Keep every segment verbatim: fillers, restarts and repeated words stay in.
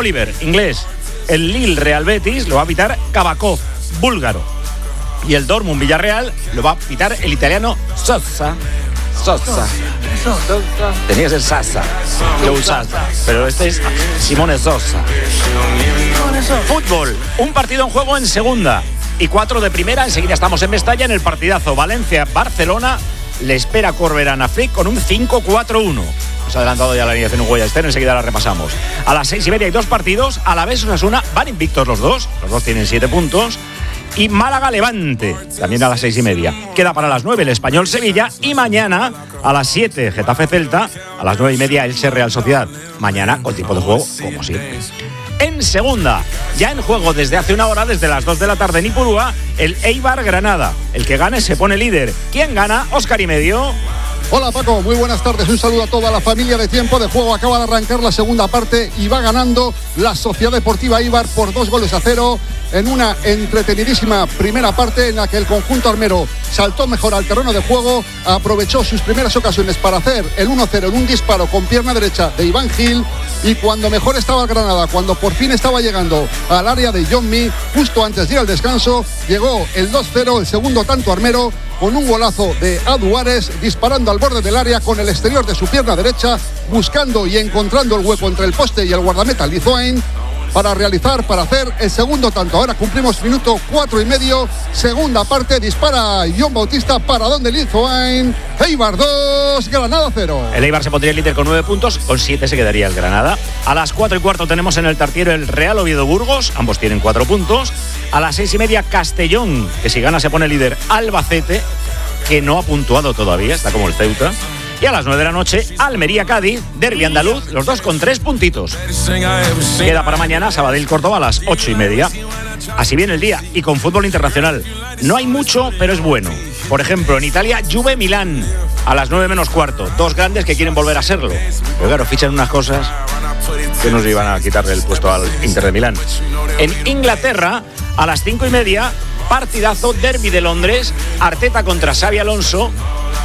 Oliver, inglés. El Lille Real Betis lo va a pitar Kabakov, búlgaro. Y el Dortmund Villarreal lo va a pitar el italiano Sosa. Sosa. Tenías el Sasa. Yo Sasa. Pero este es Simone Sosa. Fútbol. Un partido en juego en segunda y cuatro de primera. Enseguida estamos en Mestalla en el partidazo Valencia-Barcelona. Le espera Corberán a Flick con un cinco cuatro uno. Nos ha adelantado ya la alineación uruguaya Esther, enseguida la repasamos. A las seis y media hay dos partidos. A la vez Osasuna van invictos los dos. Los dos tienen siete puntos. Y Málaga-Levante, también a las seis y media. Queda para las nueve el Español-Sevilla. Y mañana a las siete Getafe-Celta. A las nueve y media Elche-Real Sociedad. Mañana con tiempo de juego, como siempre. En segunda, ya en juego desde hace una hora, desde las dos de la tarde en Ipurúa, el Eibar-Granada. El que gane se pone líder. ¿Quién gana? Óscar y medio. Hola Paco, muy buenas tardes, un saludo a toda la familia de Tiempo de Juego. Acaba de arrancar la segunda parte y va ganando la Sociedad Deportiva Eibar por dos goles a cero en una entretenidísima primera parte en la que el conjunto armero saltó mejor al terreno de juego, aprovechó sus primeras ocasiones para hacer el uno cero en un disparo con pierna derecha de Iván Gil, y cuando mejor estaba el Granada, cuando por fin estaba llegando al área de John Mee, justo antes de ir al descanso, llegó el dos cero, el segundo tanto armero, con un golazo de Aduares, disparando al borde del área con el exterior de su pierna derecha, buscando y encontrando el hueco entre el poste y el guardameta Lizoain para realizar, para hacer el segundo tanto. Ahora cumplimos minuto cuatro y medio, segunda parte, dispara John Bautista para donde Lizoain. Eibar dos, Granada cero. El Eibar se pondría el líder con nueve puntos, con siete se quedaría el Granada. A las cuatro y cuarto tenemos en el Tartiero el Real Oviedo Burgos, ambos tienen cuatro puntos. A las seis y media Castellón, que si gana se pone líder Albacete, que no ha puntuado todavía, está como el Ceuta. Y a las nueve de la noche, Almería-Cádiz, derbi andaluz, los dos con tres puntitos. Queda para mañana Sabadell-Córdoba a las ocho y media. Así viene el día, y con fútbol internacional. No hay mucho, pero es bueno. Por ejemplo, en Italia, Juve-Milán, a las nueve menos cuarto. Dos grandes que quieren volver a serlo. Pero claro, fichan unas cosas que nos iban a quitarle el puesto al Inter de Milán. En Inglaterra, a las cinco y media, partidazo, derbi de Londres, Arteta contra Xabi Alonso.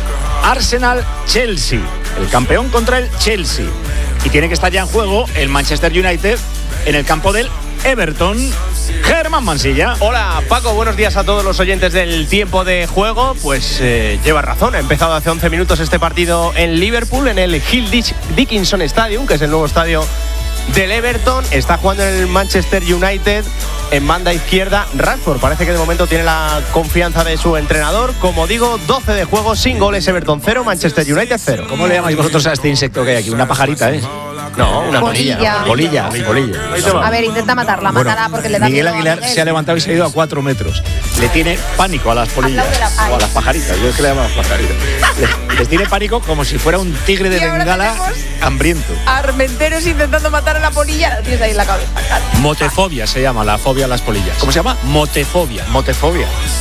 Arsenal-Chelsea, el campeón contra el Chelsea. Y tiene que estar ya en juego el Manchester United en el campo del Everton. Germán Mansilla. Hola Paco, buenos días a todos los oyentes del Tiempo de Juego. Pues eh, lleva razón, ha empezado hace once minutos este partido en Liverpool, en el Hill Dickinson Stadium, que es el nuevo estadio del Everton. Está jugando en el Manchester United. En banda izquierda, Rashford parece que de momento tiene la confianza de su entrenador. Como digo, doce de juego, sin goles, Everton cero, Manchester United cero. ¿Cómo le llamáis vosotros a este insecto que hay aquí? Una pajarita, ¿eh? No, una polilla. Polilla, polilla. A ver, intenta matarla, bueno, mátala porque le da Miguel miedo a Aguilar Miguel. se ha levantado y se ha ido a cuatro metros. Le tiene pánico a las polillas La... o a las pajaritas. Yo es que le llamo a las pajaritas. Les, les tiene pánico como si fuera un tigre de Bengala hambriento. Armenteros intentando matar a la polilla. Lo tienes ahí en la cabeza. Motefobia se llama, la fobia a las polillas. ¿Cómo se llama? Motefobia. Motefobia.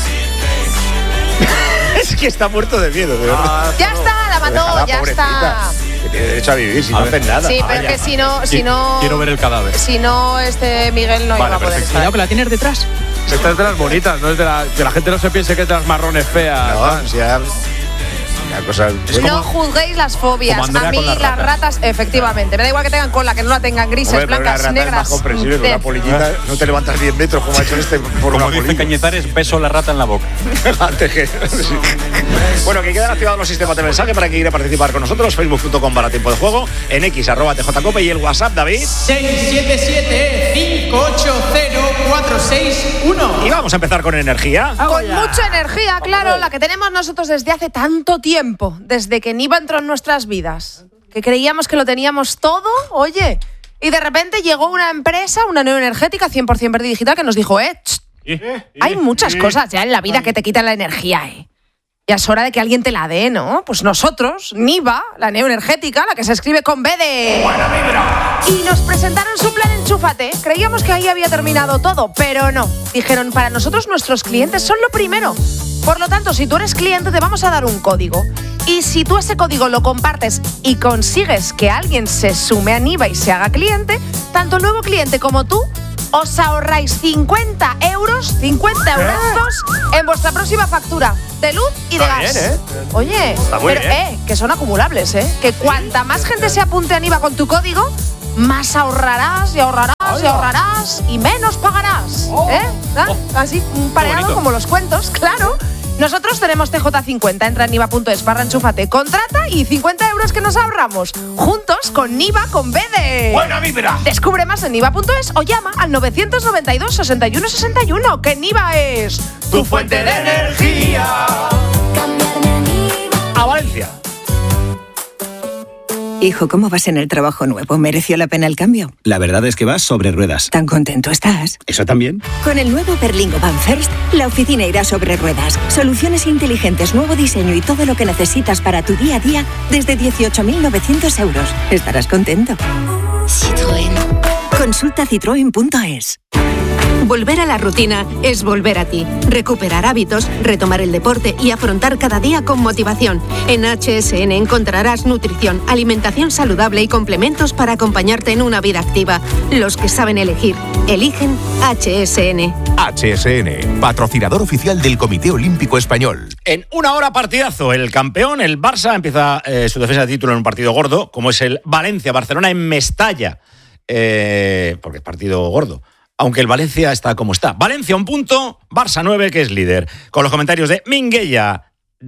Es que está muerto de miedo, de verdad. Ah, ya está, la mató, Déjala, ya pobrecita. está. Que tiene derecho a vivir, si a no hacen nada. Sí, ah, pero ya. que si no, si no. Quiero ver el cadáver. Si no, este Miguel no vale, iba a poder perfecto. estar. Cuidado, que la tienes detrás. Esta es de las bonitas, no es de la. Que la gente no se piense que es de las marrones feas. No, si ya, una cosa, es No como, juzguéis las fobias. como Andrea A mí con las las ratas. ratas, efectivamente. Me da igual que tengan cola, que no la tengan grises, Hombre, pero blancas, una rata negras. es más comprensible, pero una polillita no te levantas diez metros como ha hecho este por Como una dice polilla. Cañizares, beso la rata en la boca. Antes que- sí. Bueno, que quedan activados los sistemas de mensaje para que quiera participar con nosotros. Facebook punto com barra tiempo de juego, en X arroba T J Cope y el WhatsApp, David. seis siete siete cinco ocho cero cuatro seis uno. Y vamos a empezar con energía. Con mucha energía, claro, la que tenemos nosotros desde hace tanto tiempo, desde que Niva entró en nuestras vidas, que creíamos que lo teníamos todo, oye, y de repente llegó una empresa, una neoenergética cien por ciento verde y digital, que nos dijo, eh, tst, hay muchas cosas ya en la vida que te quitan la energía, eh. Ya es hora de que alguien te la dé, ¿no? Pues nosotros, Niva, la neoenergética, la que se escribe con B de... ¡Buena vibra! Y nos presentaron su plan Enchúfate. Creíamos que ahí había terminado todo, pero no. Dijeron, para nosotros nuestros clientes son lo primero. Por lo tanto, si tú eres cliente, te vamos a dar un código. Y si tú ese código lo compartes y consigues que alguien se sume a Niva y se haga cliente, tanto el nuevo cliente como tú os ahorráis cincuenta euros, cincuenta euros en vuestra próxima factura de luz y de Está gas. bien, ¿eh? Oye, Está muy pero bien. eh, que son acumulables, ¿eh? Que cuanta más gente se apunte a Niva con tu código, más ahorrarás y ahorrarás te ahorrarás y menos pagarás. Oh. ¿Eh? ¿Ah? Oh. Así, un pareado como los cuentos, claro. Nosotros tenemos T J cincuenta, entra en niva punto es barra enchúfate, contrata y cincuenta euros que nos ahorramos. Juntos con Niva con B de... ¡Buena vibra! Descubre más en niva punto es o llama al novecientos noventa y dos, sesenta y uno sesenta y uno, que Niva es... ¡Tu fuente de energía! A Valencia. Hijo, ¿cómo vas en el trabajo nuevo? ¿Mereció la pena el cambio? La verdad es que vas sobre ruedas. ¿Tan contento estás? ¿Eso también? Con el nuevo Berlingo Van First, la oficina irá sobre ruedas. Soluciones inteligentes, nuevo diseño y todo lo que necesitas para tu día a día desde dieciocho mil novecientos euros. Estarás contento. Citroën. Consulta citroen punto es. Volver a la rutina es volver a ti. Recuperar hábitos, retomar el deporte y afrontar cada día con motivación. En H S N encontrarás nutrición, alimentación saludable y complementos para acompañarte en una vida activa. Los que saben elegir, eligen H S N. H S N, patrocinador oficial del Comité Olímpico Español. En una hora partidazo, el campeón, el Barça, empieza eh, su defensa de título en un partido gordo, como es el Valencia-Barcelona en Mestalla, eh, porque es partido gordo. Aunque el Valencia está como está. Valencia un punto, Barça nueve, que es líder. Con los comentarios de Minguella,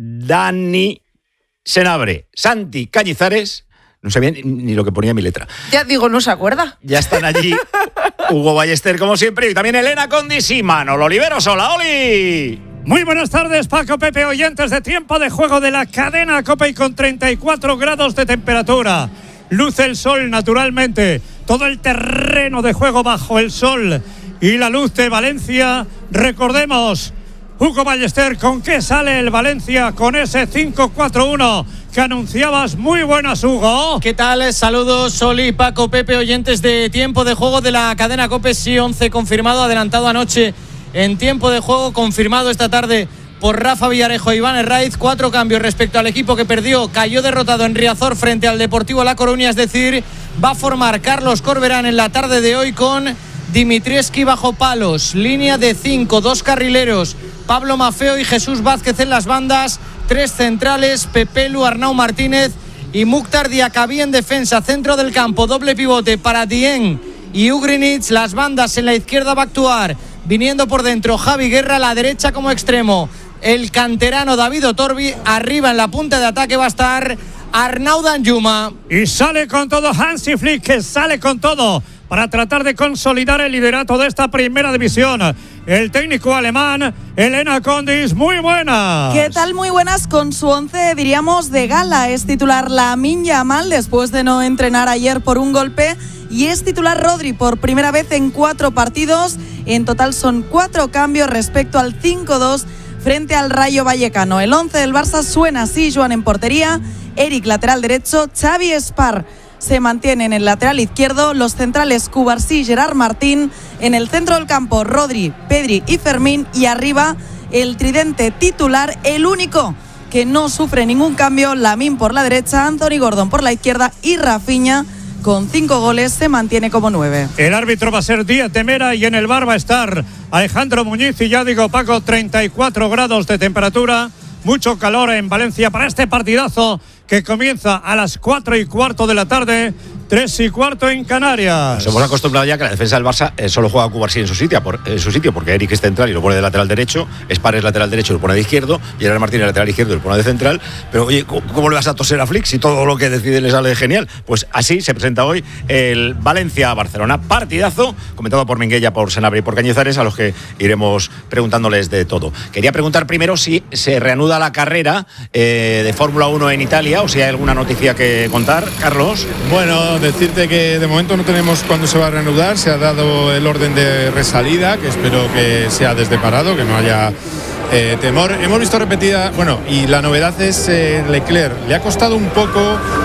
Dani Senabre, Santi Cañizares. No sabía ni, ni lo que ponía en mi letra. Ya digo, no se acuerda. Ya están allí Hugo Ballester, como siempre, y también Elena Condis y Manolo Oliveros. ¡Hola, Oli! Muy buenas tardes, Paco, Pepe, oyentes de Tiempo de Juego de la cadena COPE, y con treinta y cuatro grados de temperatura. Luce el sol naturalmente, todo el terreno de juego bajo el sol y la luz de Valencia. Recordemos, Hugo Ballester, ¿con qué sale el Valencia con ese cinco cuatro uno que anunciabas? Muy buenas, Hugo. ¿Qué tal? Saludos, Soli, Paco, Pepe, oyentes de Tiempo de Juego de la cadena COPE. Sí, once confirmado, adelantado anoche en Tiempo de Juego, confirmado esta tarde por Rafa Villarejo e Iván Herraiz. Cuatro cambios respecto al equipo que perdió, cayó derrotado en Riazor frente al Deportivo La Coruña, es decir, va a formar Carlos Corberán en la tarde de hoy con Dimitrievski bajo palos, línea de cinco, dos carrileros, Pablo Maffeo y Jesús Vázquez en las bandas, tres centrales, Pepelu, Arnau Martínez y Mukhtar Diakabi en defensa, centro del campo, doble pivote para Dieng y Ugrinic. Las bandas, en la izquierda va a actuar, viniendo por dentro, Javi Guerra, a la derecha como extremo el canterano David Otorbi, arriba en la punta de ataque va a estar Arnau Danjuma. Y sale con todo Hansi Flick, que sale con todo para tratar de consolidar el liderato de esta primera división. El técnico alemán, Elena Condis, muy buenas. ¿Qué tal? Muy buenas, con su once, diríamos, de gala. Es titular Lamine Yamal después de no entrenar ayer por un golpe, y es titular Rodri por primera vez en cuatro partidos. En total son cuatro cambios respecto al cinco dos frente al Rayo Vallecano. El once del Barça suena así: Joan en portería, Eric lateral derecho, Xavi Espar se mantiene en el lateral izquierdo, los centrales Cubarsí y Gerard Martín, en el centro del campo Rodri, Pedri y Fermín, y arriba el tridente titular, el único que no sufre ningún cambio, Lamine por la derecha, Anthony Gordon por la izquierda y Rafinha, con cinco goles, se mantiene como nueve. El árbitro va a ser Díaz de Mera y en el bar va a estar Alejandro Muñiz. Y ya digo, Paco, treinta y cuatro grados de temperatura, mucho calor en Valencia para este partidazo que comienza a las cuatro y cuarto de la tarde, tres y cuarto en Canarias. Nos hemos acostumbrado ya que la defensa del Barça eh, solo juega a Cubarsí en su sitio, por, en su sitio, porque Eric es central y lo pone de lateral derecho, Espar es lateral derecho y lo pone de izquierdo, y Gerard Martín es lateral izquierdo y lo pone de central. Pero oye, ¿cómo, cómo le vas a toser a Flick si todo lo que decide le sale genial? Pues así se presenta hoy el Valencia-Barcelona. Partidazo, comentado por Minguella, por Senabre y por Cañizares, a los que iremos preguntándoles de todo. Quería preguntar primero si se reanuda la carrera eh, de Fórmula uno en Italia, o si hay alguna noticia que contar, Carlos. Bueno, decirte que de momento no tenemos cuándo se va a reanudar. Se ha dado el orden de resalida, que espero que sea desde parado, que no haya eh, temor. Hemos visto repetida, bueno, y la novedad es eh, Leclerc. Le ha costado un poco,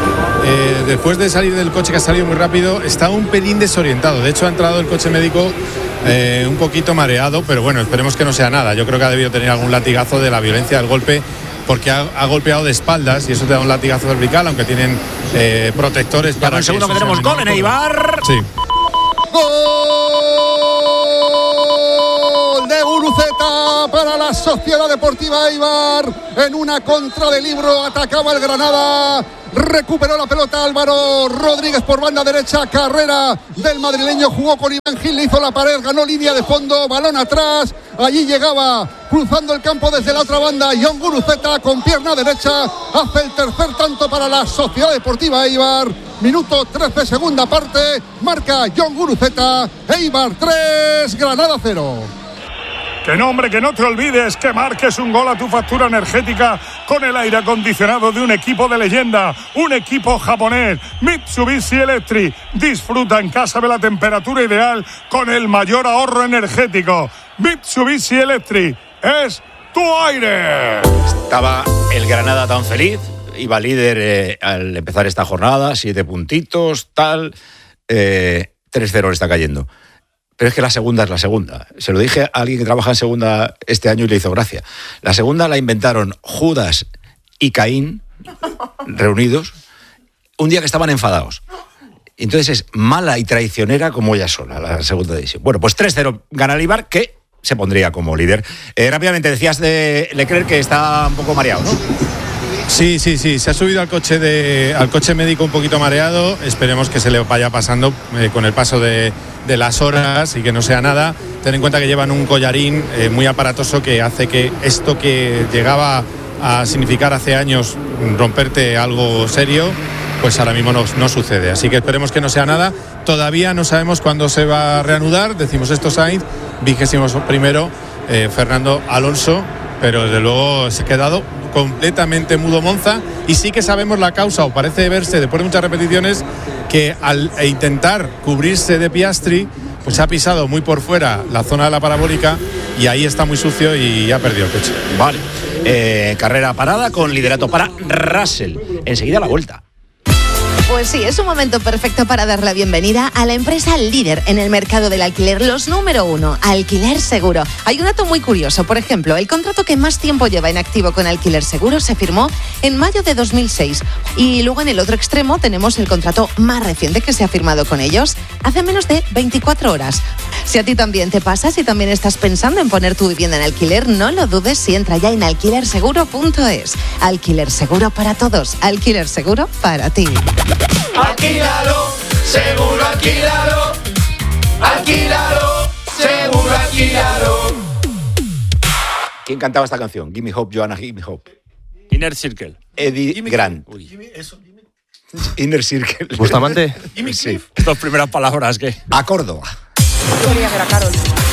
eh, después de salir del coche, que ha salido muy rápido, está un pelín desorientado. De hecho, ha entrado el coche médico eh, un poquito mareado, pero bueno, esperemos que no sea nada. Yo creo que ha debido tener algún latigazo de la violencia del golpe, porque ha, ha golpeado de espaldas, y eso te da un latigazo cervical, aunque tienen eh, protectores para. El segundo que tenemos gol en Eibar. Sí. Gol de Guruceta para la Sociedad Deportiva Eibar. En una contra de Libro atacaba el Granada recuperó la pelota Álvaro Rodríguez por banda derecha, carrera del madrileño, jugó con Iván Gil, le hizo la pared, ganó línea de fondo, balón atrás, allí llegaba cruzando el campo desde la otra banda Jon Guruceta con pierna derecha, hace el tercer tanto para la Sociedad Deportiva Eibar. Minuto trece, segunda parte, marca Jon Guruceta, Eibar tres, Granada cero. Que no, hombre, que no te olvides que marques un gol a tu factura energética con el aire acondicionado de un equipo de leyenda, un equipo japonés, Mitsubishi Electric. Disfruta en casa de la temperatura ideal con el mayor ahorro energético. Mitsubishi Electric es tu aire. Estaba el Granada tan feliz, iba líder eh, al empezar esta jornada, siete puntitos, tal, eh, tres cero le está cayendo. Pero es que la segunda es la segunda. Se lo dije a alguien que trabaja en segunda este año y le hizo gracia. La segunda la inventaron Judas y Caín, reunidos, un día que estaban enfadados. Entonces es mala y traicionera como ella sola, la segunda división. Bueno, pues tres cero gana el Eibar, que se pondría como líder. Eh, rápidamente, decías de Leclerc que está un poco mareado, ¿no? Sí, sí, sí, se ha subido al coche de, al coche médico un poquito mareado. Esperemos que se le vaya pasando eh, con el paso de, de las horas y que no sea nada. Ten en cuenta que llevan un collarín eh, muy aparatoso que hace que esto que llegaba a significar hace años romperte algo serio, pues ahora mismo no, no sucede. Así que esperemos que no sea nada. Todavía no sabemos cuándo se va a reanudar. Decimos esto Sainz, vigésimo primero, eh, Fernando Alonso, pero desde luego se ha quedado completamente mudo Monza, y sí que sabemos la causa, o parece verse después de muchas repeticiones, que al intentar cubrirse de Piastri, pues ha pisado muy por fuera la zona de la parabólica y ahí está muy sucio y ha perdido el coche. Vale, eh, carrera parada con liderato para Russell. Enseguida la vuelta. Pues sí, es un momento perfecto para dar la bienvenida a la empresa líder en el mercado del alquiler, los número uno, Alquiler Seguro. Hay un dato muy curioso, por ejemplo, el contrato que más tiempo lleva en activo con Alquiler Seguro se firmó en mayo de dos mil seis. Y luego en el otro extremo tenemos el contrato más reciente que se ha firmado con ellos hace menos de veinticuatro horas. Si a ti también te pasa, si también estás pensando en poner tu vivienda en alquiler, no lo dudes y entra ya en alquiler seguro punto es. Alquiler Seguro para todos, Alquiler Seguro para ti. Alquílalo, seguro alquílalo. Alquílalo, seguro alquílalo. ¿Quién cantaba esta canción? Gimme Hope, Joanna, Gimme Hope. Inner Circle. Eddie Grant. Eso, Inner Circle. ¿Bustamante? Sí. Estas primeras palabras, ¿qué? A Córdoba. Yo quería ver a Carol.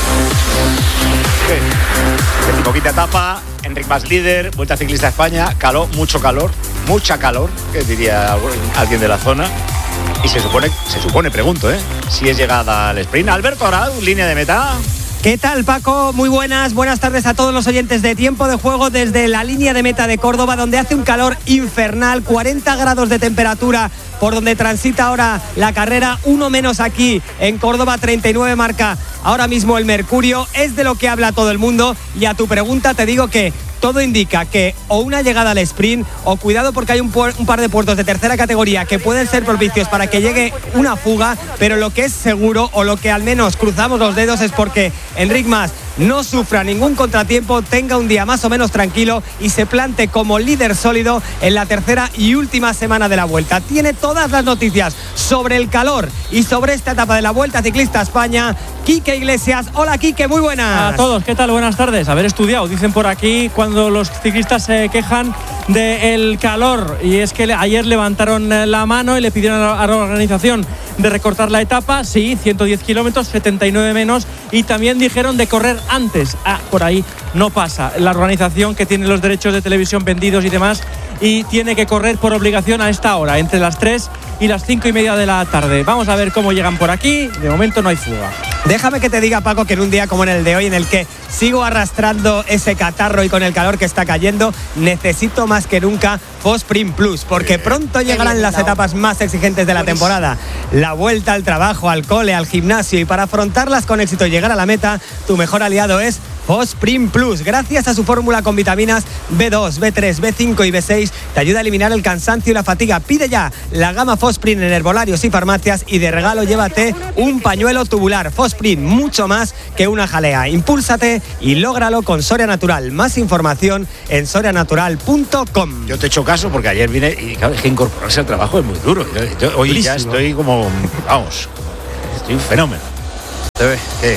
Decimoquinta etapa, Enric Mas líder, Vuelta Ciclista a España, calor, mucho calor, mucha calor, que diría alguien de la zona. Y se supone, se supone, pregunto, ¿eh? si es llegada al sprint. Alberto Arau, línea de meta. ¿Qué tal, Paco? Muy buenas, buenas tardes a todos los oyentes de Tiempo de Juego desde la línea de meta de Córdoba, donde hace un calor infernal, cuarenta grados de temperatura por donde transita ahora la carrera, uno menos aquí en Córdoba, treinta y nueve marca ahora mismo el mercurio, es de lo que habla todo el mundo. Y a tu pregunta te digo que todo indica que o una llegada al sprint o cuidado porque hay un, pu- un par de puertos de tercera categoría que pueden ser propicios para que llegue una fuga, pero lo que es seguro o lo que al menos cruzamos los dedos es porque Enric Mas no sufra ningún contratiempo, tenga un día más o menos tranquilo y se plante como líder sólido en la tercera y última semana de la Vuelta. Tiene todas las noticias sobre el calor y sobre esta etapa de la Vuelta Ciclista a España. Quique Iglesias, hola Quique, muy buenas. A todos, ¿qué tal? Buenas tardes. Haber estudiado, dicen por aquí, cuando los ciclistas se quejan del calor, y es que ayer levantaron la mano y le pidieron a la organización de recortar la etapa, sí, ciento diez kilómetros, setenta y nueve menos, y también dijeron de correr antes. Ah, por ahí no pasa. La organización que tiene los derechos de televisión vendidos y demás, y tiene que correr por obligación a esta hora, entre las tres y las cinco y media de la tarde. Vamos a ver cómo llegan por aquí. De momento no hay fuga. Déjame que te diga, Paco, que en un día como en el de hoy, en el que sigo arrastrando ese catarro y con el calor que está cayendo, necesito más que nunca Fosprin Plus, porque pronto llegarán las etapas más exigentes de la temporada. La vuelta al trabajo, al cole, al gimnasio, y para afrontarlas con éxito y llegar a la meta, tu mejor aliado es Fosprin Plus. Gracias a su fórmula con vitaminas B dos, B tres, B cinco y B seis, te ayuda a eliminar el cansancio y la fatiga. Pide ya la gama Fosprin en herbolarios y farmacias y de regalo llévate un pañuelo tubular. Fosprin, mucho más que una jalea. Impúlsate y lógralo con Soria Natural. Más información en soria natural punto com. Yo te he hecho caso porque ayer vine y claro, es que incorporarse al trabajo es muy duro. Yo, yo, hoy Durísimo. Ya estoy como, vamos, estoy un fenómeno. ¿Te ve? ¿Qué?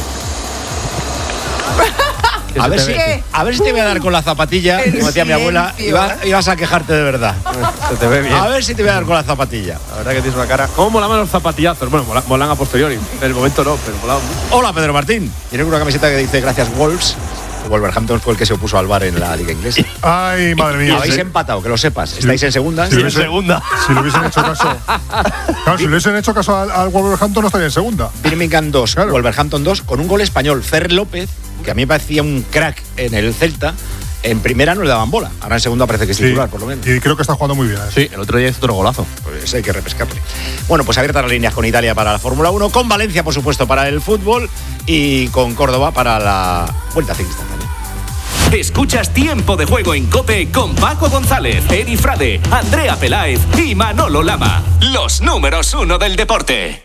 A ver, si, a ver si te voy a dar con la zapatilla, como decía mi abuela, y vas, y vas a quejarte de verdad. Se te ve bien. A ver si te voy a dar con la zapatilla. La verdad que tienes una cara. ¿Cómo molaban los zapatillazos? Bueno, molan, molan a posteriori. En el momento no, pero molaban mucho. Hola, Pedro Martín. Tienes una camiseta que dice gracias Wolves. Wolverhampton fue el que se opuso al V A R en la Liga Inglesa. Ay, madre mía. Habéis sí. empatado, que lo sepas. Estáis si, en segunda. Si en hubiese, segunda. Si le hubiesen hecho caso. Claro, si le hubiesen hecho caso al, al Wolverhampton, no estaría en segunda. Birmingham dos, claro. Wolverhampton dos, con un gol español. Fer López, que a mí me parecía un crack en el Celta. En primera no le daban bola, ahora en segunda parece que es titular, sí, por lo menos. Y creo que está jugando muy bien. ¿eh? Sí, el otro día hizo otro golazo. Pues hay que repescarle. Bueno, pues abiertas las líneas con Italia para la Fórmula uno, con Valencia, por supuesto, para el fútbol y con Córdoba para la Vuelta Ciclista también. Escuchas Tiempo de Juego en COPE con Paco González, Edi Frade, Andrea Peláez y Manolo Lama. Los números uno del deporte.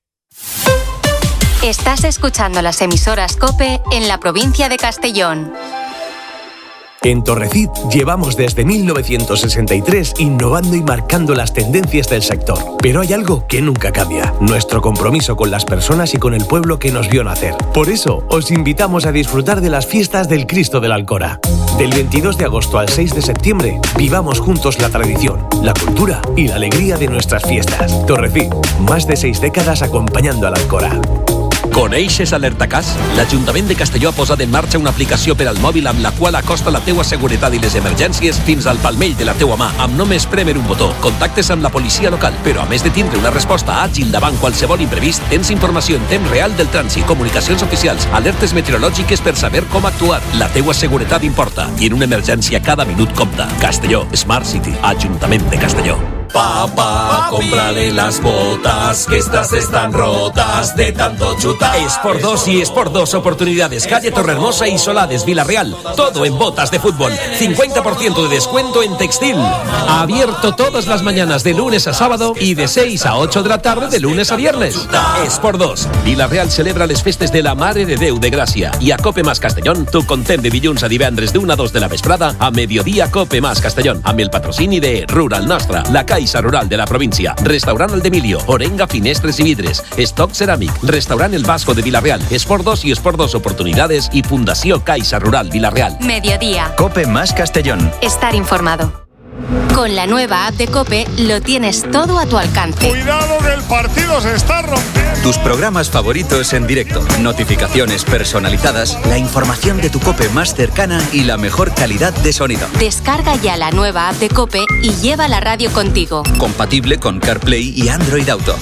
Estás escuchando las emisoras COPE en la provincia de Castellón. En Torrecid llevamos desde mil novecientos sesenta y tres innovando y marcando las tendencias del sector. Pero hay algo que nunca cambia: nuestro compromiso con las personas y con el pueblo que nos vio nacer. Por eso, os invitamos a disfrutar de las fiestas del Cristo de la Alcora. Del veintidós de agosto al seis de septiembre, vivamos juntos la tradición, la cultura y la alegría de nuestras fiestas. Torrecid, más de seis décadas acompañando a la Alcora. Coneixes Alertacàs? L'Ajuntament de Castelló ha posat en marxa una aplicació per al mòbil amb la qual acosta la teua seguretat i les emergències fins al palmell de la teua mà, amb només prémer un botó. Contactes amb la policia local, però a més de tindre una resposta àgil davant qualsevol imprevist, tens informació en temps real del trànsit, comunicacions oficials, alertes meteorològiques per saber com actuar. La teua seguretat importa i en una emergència cada minut compta. Castelló, Smart City, Ajuntament de Castelló. Papá, cómprale las botas, que estas están rotas de tanto chutar. Sport dos y Sport dos oportunidades. Calle Torrehermosa y Solades, Villarreal. Todo en botas de fútbol. cincuenta por ciento de descuento en textil. Abierto todas las mañanas de lunes a sábado y de seis a ocho de la tarde de lunes a viernes. Sport dos. Villarreal celebra les festes de la Mare de Déu de Gràcia. I a Cope Más Castellón, tu content de dilluns a divendres de una a dos de la vesprada a mediodía Cope Más Castellón. Amb el patrocini de Rural Nostra, la Caixa Rural de la provincia, Restaurant El Demilio, Orenga Finestres y Vidres, Stock Ceramic, Restaurant El Vasco de Villarreal, Sport dos y Sport dos Oportunidades y Fundació Caixa Rural Villarreal. Mediodía. Cope Más Castellón. Estar informado. Con la nueva app de COPE lo tienes todo a tu alcance. Cuidado que el partido se está rompiendo. Tus programas favoritos en directo, notificaciones personalizadas, la información de tu COPE más cercana y la mejor calidad de sonido. Descarga ya la nueva app de COPE y lleva la radio contigo. Compatible con CarPlay y Android Auto.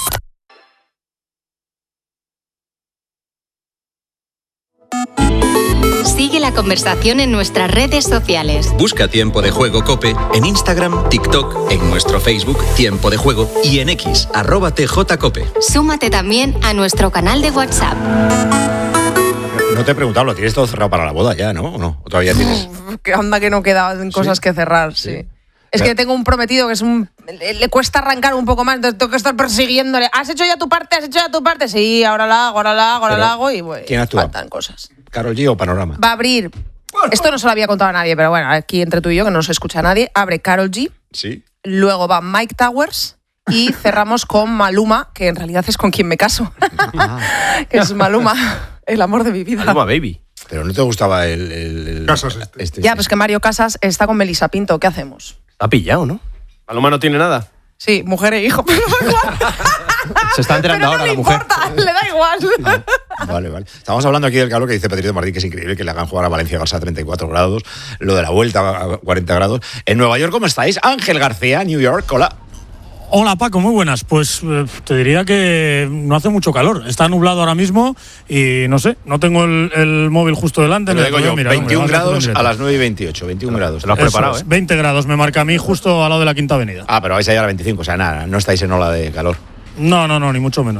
Sigue la conversación en nuestras redes sociales. Busca Tiempo de Juego COPE en Instagram, TikTok, en nuestro Facebook Tiempo de Juego y en X, arroba tjcope. Súmate también a nuestro canal de WhatsApp. No te he preguntado, ¿lo tienes todo cerrado para la boda ya, no? ¿O no? ¿O todavía tienes? Uf, que anda que no quedan cosas ¿Sí? que cerrar, sí. sí. Es que tengo un prometido que es un le, le cuesta arrancar un poco más, entonces tengo que estar persiguiéndole. ¿Has hecho ya tu parte? ¿Has hecho ya tu parte? Sí, ahora la hago, ahora la hago, ahora la hago y bueno, ¿quién actúa? Faltan cosas. Karol G o Panorama. Va a abrir. Esto no se lo había contado a nadie, pero bueno, aquí entre tú y yo, que no se escucha a nadie, abre Karol G. Sí. Luego va Mike Towers y cerramos con Maluma, que en realidad es con quien me caso. Que es Maluma, el amor de mi vida. Maluma Baby. Pero no te gustaba el, el, el Casas este. este ya, pues que Mario Casas está con Melissa Pinto. ¿Qué hacemos? Ha pillado, ¿no? Maluma no tiene nada. Sí, mujer e hijo, pero da igual. Se está enterando pero no ahora le la mujer. Importa, le da igual. No. Vale, vale. Estamos hablando aquí del calor que dice Pedrito Martín, que es increíble que le hagan jugar a Valencia Barça a treinta y cuatro grados, lo de la vuelta a cuarenta grados. En Nueva York, ¿cómo estáis? Ángel García, New York, hola. Hola Paco, muy buenas. Pues eh, te diría que no hace mucho calor. Está nublado ahora mismo y no sé, no tengo el, el móvil justo delante. Te lo digo yo, mira, veintiún hombre, grados a, a las nueve y veintiocho. veintiún grados. Te lo has preparado, es, ¿eh? veinte grados me marca a mí justo al lado de la Quinta Avenida. Ah, pero vais a llegar a veinticinco, o sea, nada, no estáis en ola de calor. No, no, no, ni mucho menos.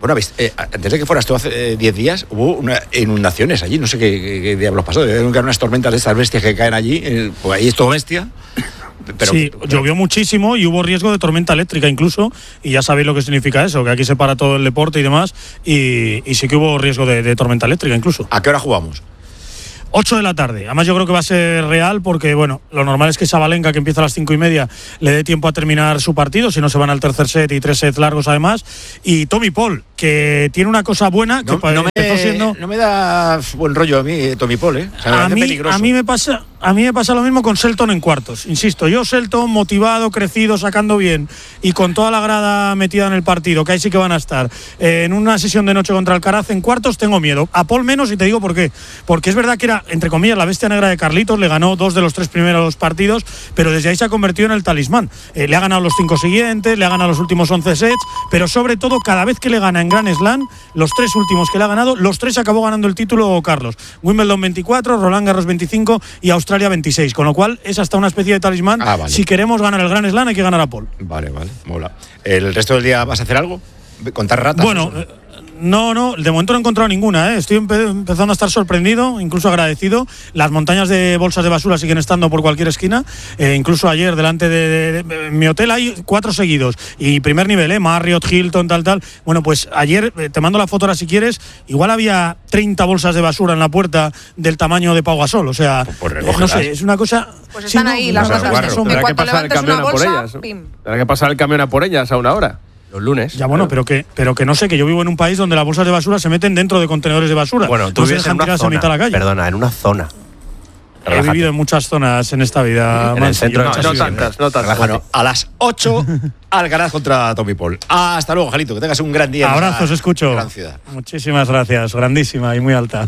Bueno, eh, antes de que fueras tú hace diez eh, días, hubo una, inundaciones allí, no sé qué, qué, qué diablos pasó. Deben haber unas tormentas de estas bestias que caen allí, eh, pues ahí es todo bestia. Pero, sí, pero, llovió muchísimo y hubo riesgo de tormenta eléctrica incluso, y ya sabéis lo que significa eso, que aquí se para todo el deporte y demás, y, y sí que hubo riesgo de, de tormenta eléctrica incluso. ¿A qué hora jugamos? ocho de la tarde. Además yo creo que va a ser real porque, bueno, lo normal es que Sabalenka, que empieza a las cinco y media, le dé tiempo a terminar su partido, si no se van al tercer set y tres sets largos además. Y Tommy Paul, que tiene una cosa buena, que no, no, empezó me, siendo... no me da buen rollo a mí, Tommy Paul, ¿eh? O sea, a, mí, peligroso. a mí me pasa... A mí me pasa lo mismo con Shelton en cuartos. Insisto, yo Shelton motivado, crecido, sacando bien y con toda la grada metida en el partido, que ahí sí que van a estar, eh, en una sesión de noche contra Alcaraz en cuartos, tengo miedo. A Paul menos, y te digo por qué. Porque es verdad que era, entre comillas, la bestia negra de Carlitos, le ganó dos de los tres primeros partidos, pero desde ahí se ha convertido en el talismán. Eh, le ha ganado los cinco siguientes, le ha ganado los últimos once sets, pero sobre todo, cada vez que le gana en Grand Slam, los tres últimos que le ha ganado, los tres acabó ganando el título Carlos. Wimbledon veinticuatro, Roland Garros veinticinco y Australia veintiséis, con lo cual es hasta una especie de talismán. Ah, vale. Si queremos ganar el Grand Slam hay que ganar a Paul. Vale, vale, mola. ¿El resto del día vas a hacer algo? ¿Contar ratas? Bueno, eh, no, no, de momento no he encontrado ninguna, ¿eh? Estoy empe- empezando a estar sorprendido, incluso agradecido. Las montañas de bolsas de basura siguen estando por cualquier esquina, eh, incluso ayer delante de, de, de, de mi hotel hay cuatro seguidos, y primer nivel, ¿eh? Marriott, Hilton, tal, tal. Bueno, pues ayer, eh, te mando la foto ahora si quieres, igual había treinta bolsas de basura en la puerta del tamaño de Pau Gasol, o sea, pues eh, no sé, es una cosa... Pues están sí, no, ahí no, las no, bolsas que son, que cuando levantes una bolsa, pim. Tendrá que pasar el camión a por ellas a una hora. Los lunes. Ya bueno, pero que, pero que no sé, que yo vivo en un país donde las bolsas de basura se meten dentro de contenedores de basura. Bueno, tú no se vives en dejan una tiradas a zona. mitad de la calle. Perdona, en una zona. He Relájate. vivido en muchas zonas en esta vida. En el Mansi, centro, yo no, muchas no ciudades. tantas, no tantas. Bueno, a las ocho, Alcaraz contra Tommy Paul. Hasta luego, Jalito, que tengas un gran día. Abrazos, escucho. Gran ciudad. Muchísimas gracias, grandísima y muy alta.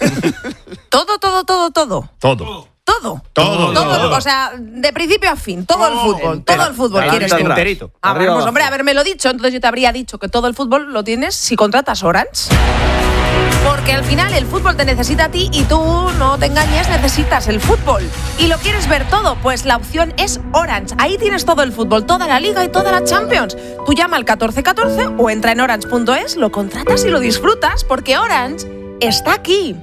Todo, todo, todo, todo. Todo. Todo. Todo. Todo. O sea, de principio a fin, todo el fútbol. Todo el fútbol quieres tú. Enterito. Ah, Arriba, pues abajo. hombre, habérmelo dicho, entonces yo te habría dicho que todo el fútbol lo tienes si contratas Orange. Porque al final el fútbol te necesita a ti y tú, no te engañes, necesitas el fútbol. ¿Y lo quieres ver todo? Pues la opción es Orange. Ahí tienes todo el fútbol, toda la Liga y toda la Champions. Tú llama al catorce catorce o entra en orange punto es, lo contratas y lo disfrutas, porque Orange está aquí.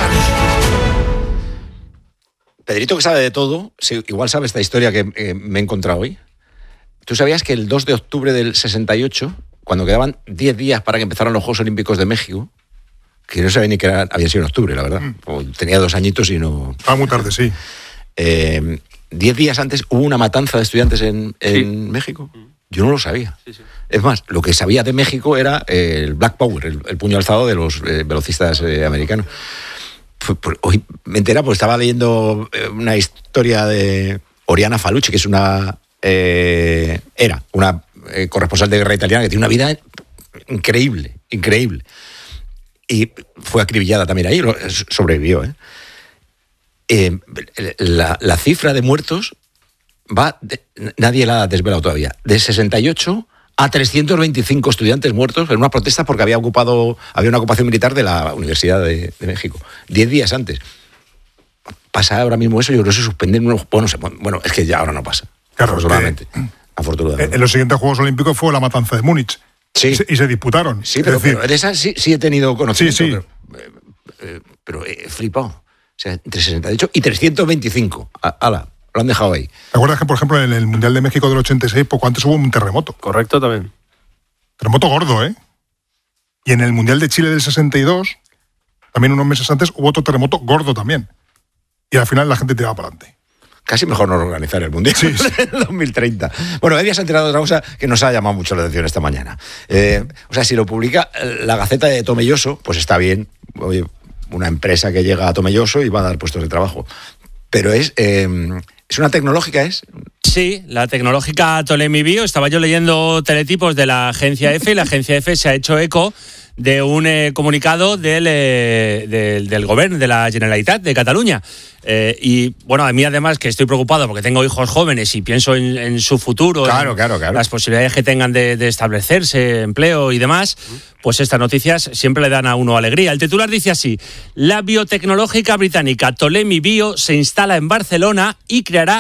Pedrito, que sabe de todo, sí, igual sabe esta historia que eh, me he encontrado hoy. ¿Tú sabías que el dos de octubre del sesenta y ocho, cuando quedaban diez días para que empezaran los Juegos Olímpicos de México, que no sabía ni que era, había sido en octubre, la verdad, mm. tenía dos añitos y no... Ah, muy tarde, sí. Eh, diez días antes hubo una matanza de estudiantes en, en sí. México. Yo no lo sabía. Sí, sí. Es más, lo que sabía de México era el Black Power, el, el puño alzado de los eh, velocistas eh, americanos. Hoy me entera porque estaba leyendo una historia de Oriana Falucci, que es una eh, era una eh, corresponsal de guerra italiana que tiene una vida increíble, increíble. Y fue acribillada también ahí, sobrevivió. ¿eh? Eh, la, la cifra de muertos va, de, nadie la ha desvelado todavía, de sesenta y ocho a trescientos veinticinco estudiantes muertos en una protesta porque había ocupado había una ocupación militar de la Universidad de, de México. Diez días antes. Pasa ahora mismo eso, yo creo que se suspenden unos... Bueno, se, bueno, es que ya ahora no pasa. Claro, afortunadamente. Eh, afortunadamente. En los siguientes Juegos Olímpicos fue la matanza de Múnich. Sí. Y se, y se disputaron. Sí, pero, decir, pero en esa sí, sí he tenido conocimiento. Sí, sí. Pero, eh, pero he flipado. O sea, entre sesenta y ocho y trescientos veinticinco. Ala. Lo han dejado ahí. ¿Te acuerdas que, por ejemplo, en el Mundial de México del ochenta y seis, poco antes hubo un terremoto? Correcto, también. Terremoto gordo, ¿eh? Y en el Mundial de Chile del sesenta y dos, también unos meses antes, hubo otro terremoto gordo también. Y al final la gente tiraba para adelante. Casi mejor no organizar el Mundial sí, sí. en dos mil treinta. Bueno, Eddie se ha enterado de otra cosa que nos ha llamado mucho la atención esta mañana. Eh, o sea, si lo publica la Gaceta de Tomelloso, pues está bien. Oye, una empresa que llega a Tomelloso y va a dar puestos de trabajo. Pero es... Eh, ¿Es una tecnológica, es? Sí, la tecnológica Ptolemy Bio. Estaba yo leyendo teletipos de la agencia F y la agencia F se ha hecho eco de un eh, comunicado del, eh, del, del gobierno de la Generalitat de Cataluña. Eh, y bueno, a mí además que estoy preocupado porque tengo hijos jóvenes y pienso en, en su futuro, claro, en claro, claro. las posibilidades que tengan de, de establecerse, empleo y demás, pues estas noticias siempre le dan a uno alegría. El titular dice así: la biotecnológica británica Ptolemy Bio se instala en Barcelona y creará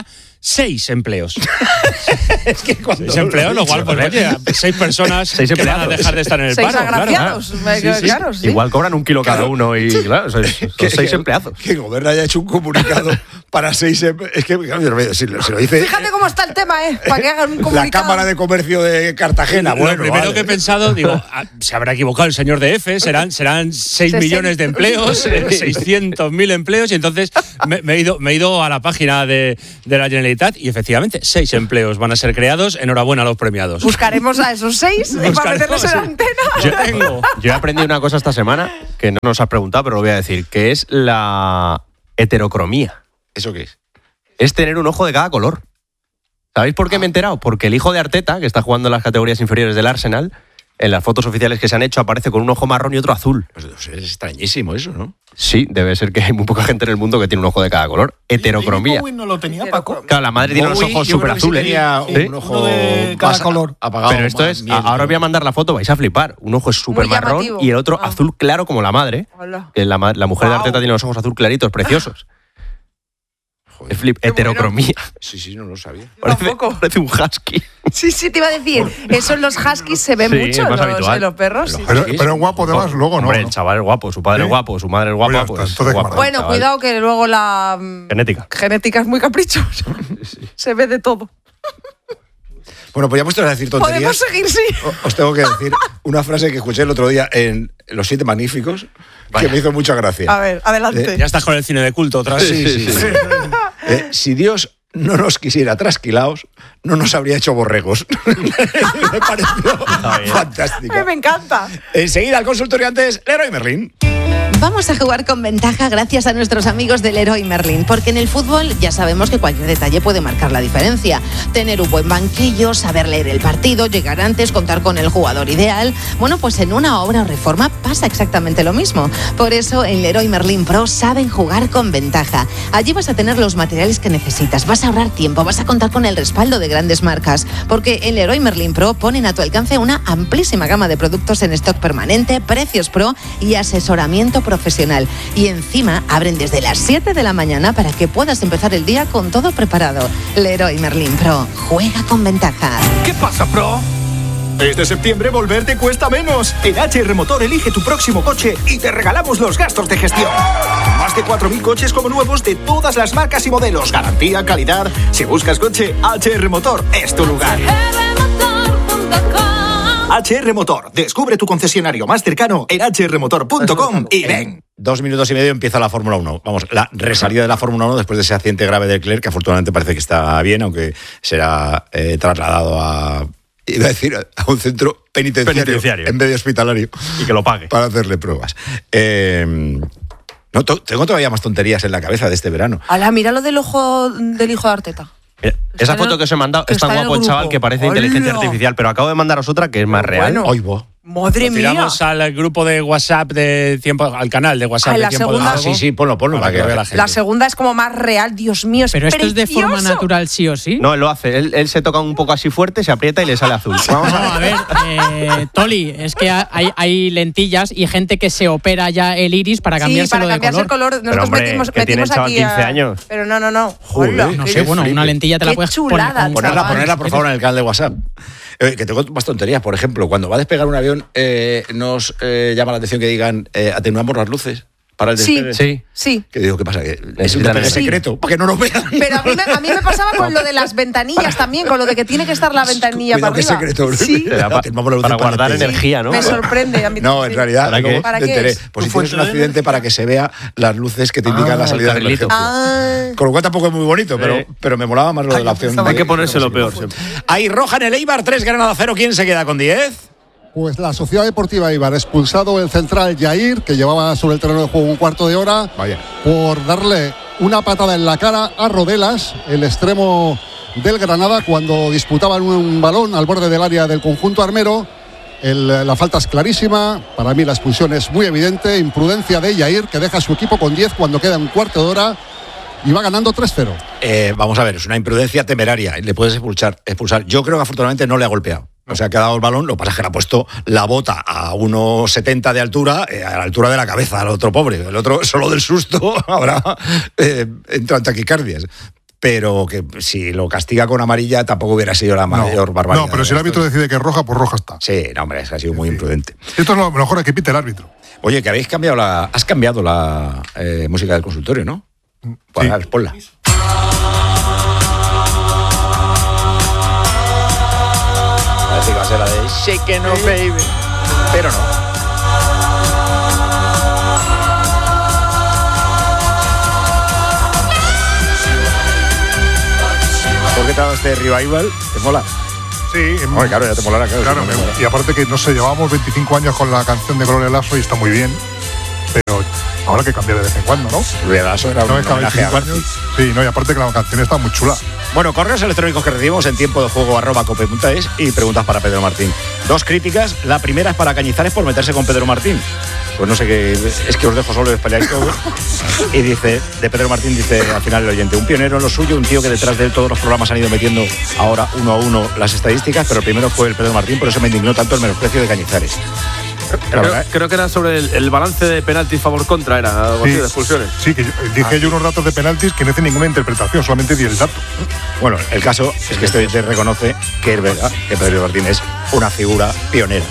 seis empleos. Es que cuando seis empleos, lo cual, pues oye, seis personas seis que van a empleados. dejar de estar en el Seis paro. agraciados. Claro. Sí, sí. Claro, sí. Igual cobran un kilo cada uno y claro, son, son Que- seis que- empleados. Que el gobierno haya hecho un comunicado para seis. em- Es que, claro, si lo, si lo dice Fíjate cómo está el tema, ¿eh? Para que hagan un la comunicado. Cámara de Comercio de Cartagena. Lo Bueno, primero vale. que he pensado, digo, ah, se habrá equivocado el señor de F, serán, serán seis millones de empleos, seiscientos mil empleos, y entonces me, me he ido, me he ido a la página de, de la Generalitat y efectivamente seis empleos van a ser creados. Enhorabuena a los premiados. Buscaremos a esos seis y para meterlos en la antena. Yo, tengo. Yo he aprendido una cosa esta semana que no nos has preguntado, pero lo voy a decir, que es la heterocromía. ¿Eso qué es? Es tener un ojo de cada color. ¿Sabéis por qué me he enterado? Porque el hijo de Arteta, que está jugando en las categorías inferiores del Arsenal, en las fotos oficiales que se han hecho aparece con un ojo marrón y otro azul. Pues es extrañísimo eso, ¿no? Sí, debe ser que hay muy poca gente en el mundo que tiene un ojo de cada color. Heterocromía. Bowie no lo tenía, Paco. Claro, la madre tiene Bowie, unos ojos yo súper creo que sí azules. tenía ¿Sí? un ojo Uno de cada más a- color. apagado. Pero esto más es, miel, ahora os voy a mandar la foto, vais a flipar. Un ojo es súper marrón llamativo. y el otro Ah. azul claro como la madre. Hola. Que la, ma- la mujer de Guau. Arteta tiene los ojos azul claritos, preciosos. Joder. Es flip, heterocromía. Sí, sí, no lo sabía. Parece, parece un husky. Sí, sí, te iba a decir. Eso en los huskies se ve Sí, mucho, es más los, habitual. en los perros. sí. Pero, pero es guapo además, luego no. Hombre, ¿no? el chaval es guapo, su padre ¿Sí? es guapo, su madre es guapa, Pues ya pues está, entonces, guapo. ¿qué Bueno, chaval. cuidado que luego la mm, Genética. genética es muy caprichosa. Se ve de todo. Bueno, pues ya puestos a decir tonterías. Podemos seguir, sí. o- Os tengo que decir una frase que escuché el otro día en Los Siete Magníficos, que me hizo mucha gracia. A ver, adelante. Ya estás con el cine de culto otra vez. Sí, sí, sí. Eh, si Dios no nos quisiera trasquilaos, no nos habría hecho borregos. Me pareció fantástico. Ay, me encanta. Enseguida al consultorio antes, Leroy Merlin. Vamos a jugar con ventaja gracias a nuestros amigos del Leroy Merlin, porque en el fútbol ya sabemos que cualquier detalle puede marcar la diferencia. Tener un buen banquillo, saber leer el partido, llegar antes, contar con el jugador ideal. Bueno, pues en una obra o reforma pasa exactamente lo mismo. Por eso en Leroy Merlin Pro saben jugar con ventaja. Allí vas a tener los materiales que necesitas, vas a ahorrar tiempo, vas a contar con el respaldo de grandes marcas, porque en Leroy Merlin Pro ponen a tu alcance una amplísima gama de productos en stock permanente, precios pro y asesoramiento profesional. Y encima abren desde las siete de la mañana para que puedas empezar el día con todo preparado. Leroy Merlin Pro, juega con ventaja. ¿Qué pasa, Pro? Este septiembre volver te cuesta menos. En H R Motor elige tu próximo coche y te regalamos los gastos de gestión. Más de cuatro mil coches como nuevos de todas las marcas y modelos. Garantía, calidad. Si buscas coche, H R Motor es tu lugar. H R Motor. Descubre tu concesionario más cercano en h r motor punto com y ven. Dos minutos y medio empieza la Fórmula uno. Vamos, la resalida de la Fórmula uno después de ese accidente grave de Leclerc, que afortunadamente parece que está bien, aunque será eh, trasladado a... Iba a decir, a un centro penitenciario, Penitenciario. en vez de hospitalario. Y que lo pague. Para hacerle pruebas. Eh, no, to- tengo todavía más tonterías en la cabeza de este verano. Hola, mira lo del ojo del hijo de Arteta. Mira, esa foto que os he mandado que es tan está en el guapo el chaval grupo. que parece inteligencia ¡Hola! artificial, pero acabo de mandaros otra que es más real. bueno. Ay, bo. Madre Lo mía. tiramos al grupo de WhatsApp de tiempo, al canal de WhatsApp Ah, de la tiempo segunda- de Sí, sí, ponlo, ponlo. para Para que que vea la gente. La segunda es como más real, Dios mío, es Pero esto es de forma precioso. natural, sí o sí. No, él lo hace. Él, él se toca un poco así fuerte, se aprieta y le sale azul. Vamos No, a a ver. ver, eh, Toli, es que hay, hay lentillas y gente que se opera ya el iris para Sí, cambiárselo para de cambiarse color. el color. Nosotros hombre, metimos, que tiene metimos el chaval aquí a- quince años. Pero no, no, no. Joder, Hola. No qué sé, bueno, flipe. una lentilla te la Qué puedes chulada, poner. con- Ponerla, chaval. ponerla, por favor, en el canal de WhatsApp. Eh, que tengo más tonterías. Por ejemplo, cuando va a despegar un avión, eh, nos eh, llama la atención que digan eh, atenuamos las luces para el Sí. despegue. Sí. Sí. Que digo, ¿qué pasa? Que es un Necesitan despegue el- secreto, para que no nos vean. Pero a mí, me, a mí me pasaba con lo de las ventanillas también, con lo de que tiene que estar la ventanilla Cuidado, para que arriba. es secreto. Sí. Te da pa- Atenuamos las luces para guardar el despegue. energía, ¿no? Me sorprende. A mí No, en sí. realidad, ¿Para luego qué? ¿Para me qué enteré. es? Pues si tienes un accidente para que se vea las luces que te indican Ah, la salida el de carrilito. emergencia. Ah. Con lo cual tampoco es muy bonito, pero, Sí. pero me molaba más lo de la opción. Hay de- que ponerse lo peor siempre. Hay roja en el Eibar, tres Granada cero. ¿Quién se queda con diez? Pues la Sociedad Deportiva Eibar, expulsado el central Jair, que llevaba sobre el terreno de juego un cuarto de hora, Vaya. por darle una patada en la cara a Rodelas, el extremo del Granada, cuando disputaban un balón al borde del área del conjunto armero. El- la falta es clarísima, para mí la expulsión es muy evidente, imprudencia de Jair, que deja a su equipo con diez cuando queda un cuarto de hora y va ganando tres cero. Eh, vamos a ver, es una imprudencia temeraria. Le puedes expulsar, expulsar. Yo creo que afortunadamente no le ha golpeado. O sea, que ha dado el balón, lo que pasa es que le ha puesto la bota a unos setenta de altura, eh, a la altura de la cabeza al otro pobre. El otro, solo del susto, habrá eh, entrado en taquicardias. pero que si lo castiga con amarilla tampoco hubiera sido la mayor no, barbaridad. No, pero si el árbitro decide que es roja, pues roja está. Sí, no, hombre, es que ha sido muy imprudente. Esto es lo mejor que pite el árbitro. Oye, que habéis cambiado la... Has cambiado la eh, música del consultorio, ¿no? Pues, sí. Ponla. Parece que va a ser la de Shake No Baby. Pero no. ¿Por qué te ha dado este revival? ¿Te mola? Sí. Hombre, claro, ya te molará, claro. claro sí, me, y aparte que, no sé, llevamos veinticinco años con la canción de Gloria Lasso y está muy bien. Pero ahora que cambia de vez en cuando, ¿no? Gloria Lasso era no un homenaje a años. Sí, no, y aparte que la canción está muy chula. Bueno, correos electrónicos que recibimos en tiempo de juego arroba cope punto es y preguntas para Pedro Martín. Dos críticas. La primera es para Cañizares por meterse con Pedro Martín. Pues no sé qué, es que os dejo solo y os peleáis todos. Y dice, de Pedro Martín dice al final el oyente, un pionero en lo suyo, un tío que detrás de él todos los programas han ido metiendo ahora uno a uno las estadísticas, pero el primero fue el Pedro Martín, por eso me indignó tanto el menosprecio de Cañizares. Creo, creo que era sobre el, el balance de penaltis favor contra, era algo sí, así de expulsiones. Sí, que yo, dije ah. yo unos datos de penaltis que no hacen ninguna interpretación, solamente di el dato. Bueno, el caso es que este oyente reconoce que es verdad que Pedro Martín es una figura pionera.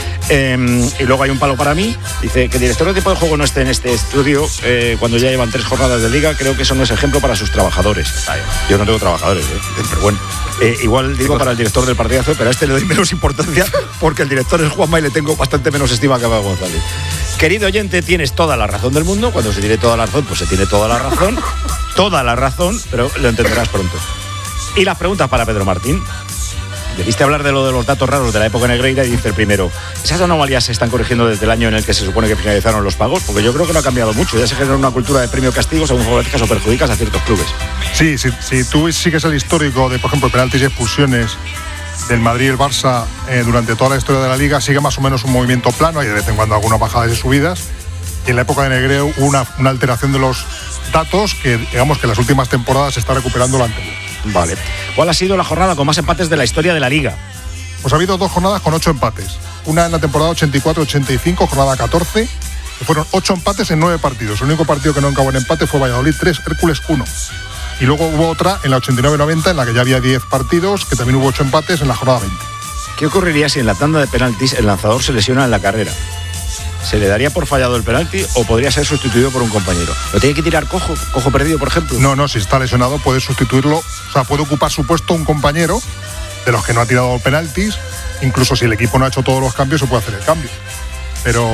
Eh, y luego hay un palo para mí. Dice que el director de tipo de juego no esté en este estudio eh, cuando ya llevan tres jornadas de liga. Creo que eso no es ejemplo para sus trabajadores. Yo no tengo trabajadores, ¿eh? Pero bueno. Eh, igual digo para el director del partidazo, pero a este le doy menos importancia porque el director es Juanma y le tengo bastante menos estima que a Paco González. Querido oyente, tienes toda la razón del mundo. Cuando se tiene toda la razón, pues se tiene toda la razón. Toda la razón, pero lo entenderás pronto. Y las preguntas para Pedro Martín. Debiste hablar de lo de los datos raros de la época negreira y dice el primero, ¿esas anomalías se están corrigiendo desde el año en el que se supone que finalizaron los pagos? Porque yo creo que no ha cambiado mucho, ya se genera una cultura de premio-castigo según favorecas o perjudicas a ciertos clubes. Sí, si sí, sí, tú sigues el histórico de, por ejemplo, penaltis y expulsiones del Madrid y el Barça eh, durante toda la historia de la Liga, sigue más o menos un movimiento plano, hay de vez en cuando algunas bajadas y subidas, y en la época de Negreu hubo una, una alteración de los datos que, digamos, que en las últimas temporadas se está recuperando lo anterior. Vale. ¿Cuál ha sido la jornada con más empates de la historia de la Liga? Pues ha habido dos jornadas con ocho empates. Una en la temporada ochenta y cuatro ochenta y cinco, jornada catorce, que fueron ocho empates en nueve partidos. El único partido que no acabó en empate fue Valladolid tres, Hércules uno. Y luego hubo otra en la ochenta y nueve noventa, en la que ya había diez partidos, que también hubo ocho empates en la jornada veinte. ¿Qué ocurriría si en la tanda de penaltis el lanzador se lesiona en la carrera? ¿Se le daría por fallado el penalti o podría ser sustituido por un compañero? ¿Lo tiene que tirar cojo, cojo perdido, por ejemplo? No, no, si está lesionado puede sustituirlo, o sea, puede ocupar su puesto un compañero de los que no ha tirado penaltis, incluso si el equipo no ha hecho todos los cambios se puede hacer el cambio. Pero,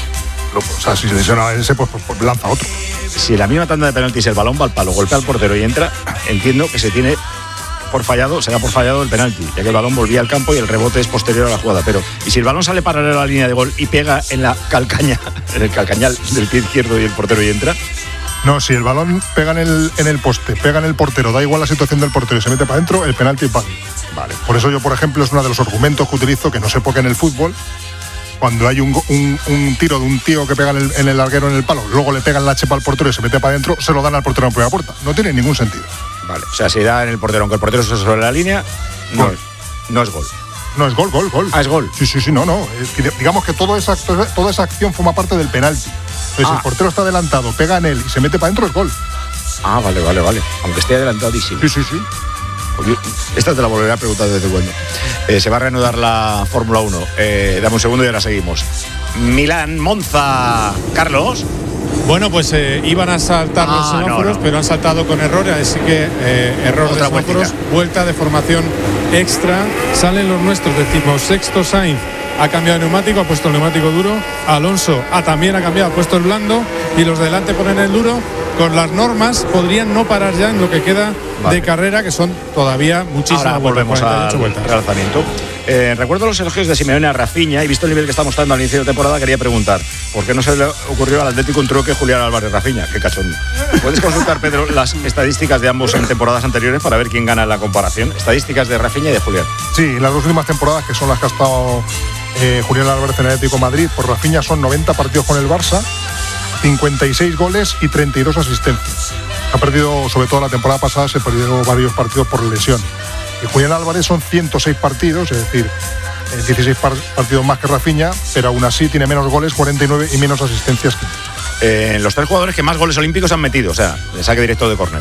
o sea, si se lesiona ese, pues, pues, pues lanza otro. Si en la misma tanda de penaltis el balón va al palo, golpea al portero y entra, entiendo que se tiene por fallado, se da por fallado el penalti, ya que el balón volvía al campo y el rebote es posterior a la jugada. Pero, y si el balón sale paralelo a la línea de gol y pega en la calcaña, en el calcañal del pie izquierdo y el portero y entra. No, si el balón pega en el, en el poste, pega en el portero, da igual la situación del portero y se mete para adentro, el penalti es válido. Vale. Por eso yo, por ejemplo, es uno de los argumentos que utilizo, que no sé por qué en el fútbol, cuando hay un, un, un tiro de un tío que pega en el, en el larguero en el palo, luego le pegan la chepa al portero y se mete para adentro, se lo dan al portero en primera puerta. No tiene ningún sentido. Vale, o sea, si da en el portero, aunque el portero se sobre la línea, no, no es gol. No, es gol, gol, gol. Ah, es gol. Sí, sí, sí, no, no. Es que, digamos que todo esa, toda esa acción forma parte del penalti. Entonces, ah. si el portero está adelantado, pega en él y se mete para adentro, es gol. Ah, vale, vale, vale. Aunque esté adelantadísimo. Sí, sí, sí. Oye, esta te la volveré a preguntar de vez en cuando. Eh, se va a reanudar la Fórmula uno. Eh, dame un segundo y ahora seguimos. Milán, Monza, Carlos. Bueno, pues eh, iban a saltar ah, los semáforos, no, no. pero han saltado con errores, así que eh, error Otra de semáforos, vueltita. vuelta de formación extra. Salen los nuestros, decimos sexto Sainz. Ha cambiado el neumático, ha puesto el neumático duro. Alonso ah, también ha cambiado, ha puesto el blando. Y los de delante ponen el duro. Con las normas podrían no parar ya en lo que queda vale. de carrera, que son todavía muchísimas. Ahora volvemos al relanzamiento. Eh, recuerdo los elogios de Simeone a Rafinha y visto el nivel que está mostrando al inicio de temporada, quería preguntar ¿por qué no se le ocurrió al Atlético un truque Julián Álvarez Rafinha? Qué cachondo. Puedes consultar, Pedro, las estadísticas de ambos en temporadas anteriores para ver quién gana en la comparación. Estadísticas de Rafinha y de Julián. Sí, las dos últimas temporadas, que son las que ha estado eh, Julián Álvarez en el Atlético de Madrid, por Rafinha son noventa partidos con el Barça, cincuenta y seis goles y treinta y dos asistencias. Ha perdido, sobre todo la temporada pasada, se perdió varios partidos por lesión. Y Julián Álvarez son ciento seis partidos, es decir, dieciséis partidos más que Rafinha, pero aún así tiene menos goles, cuarenta y nueve, y menos asistencias que eh, los tres jugadores que más goles olímpicos han metido, o sea, de saque directo de córner.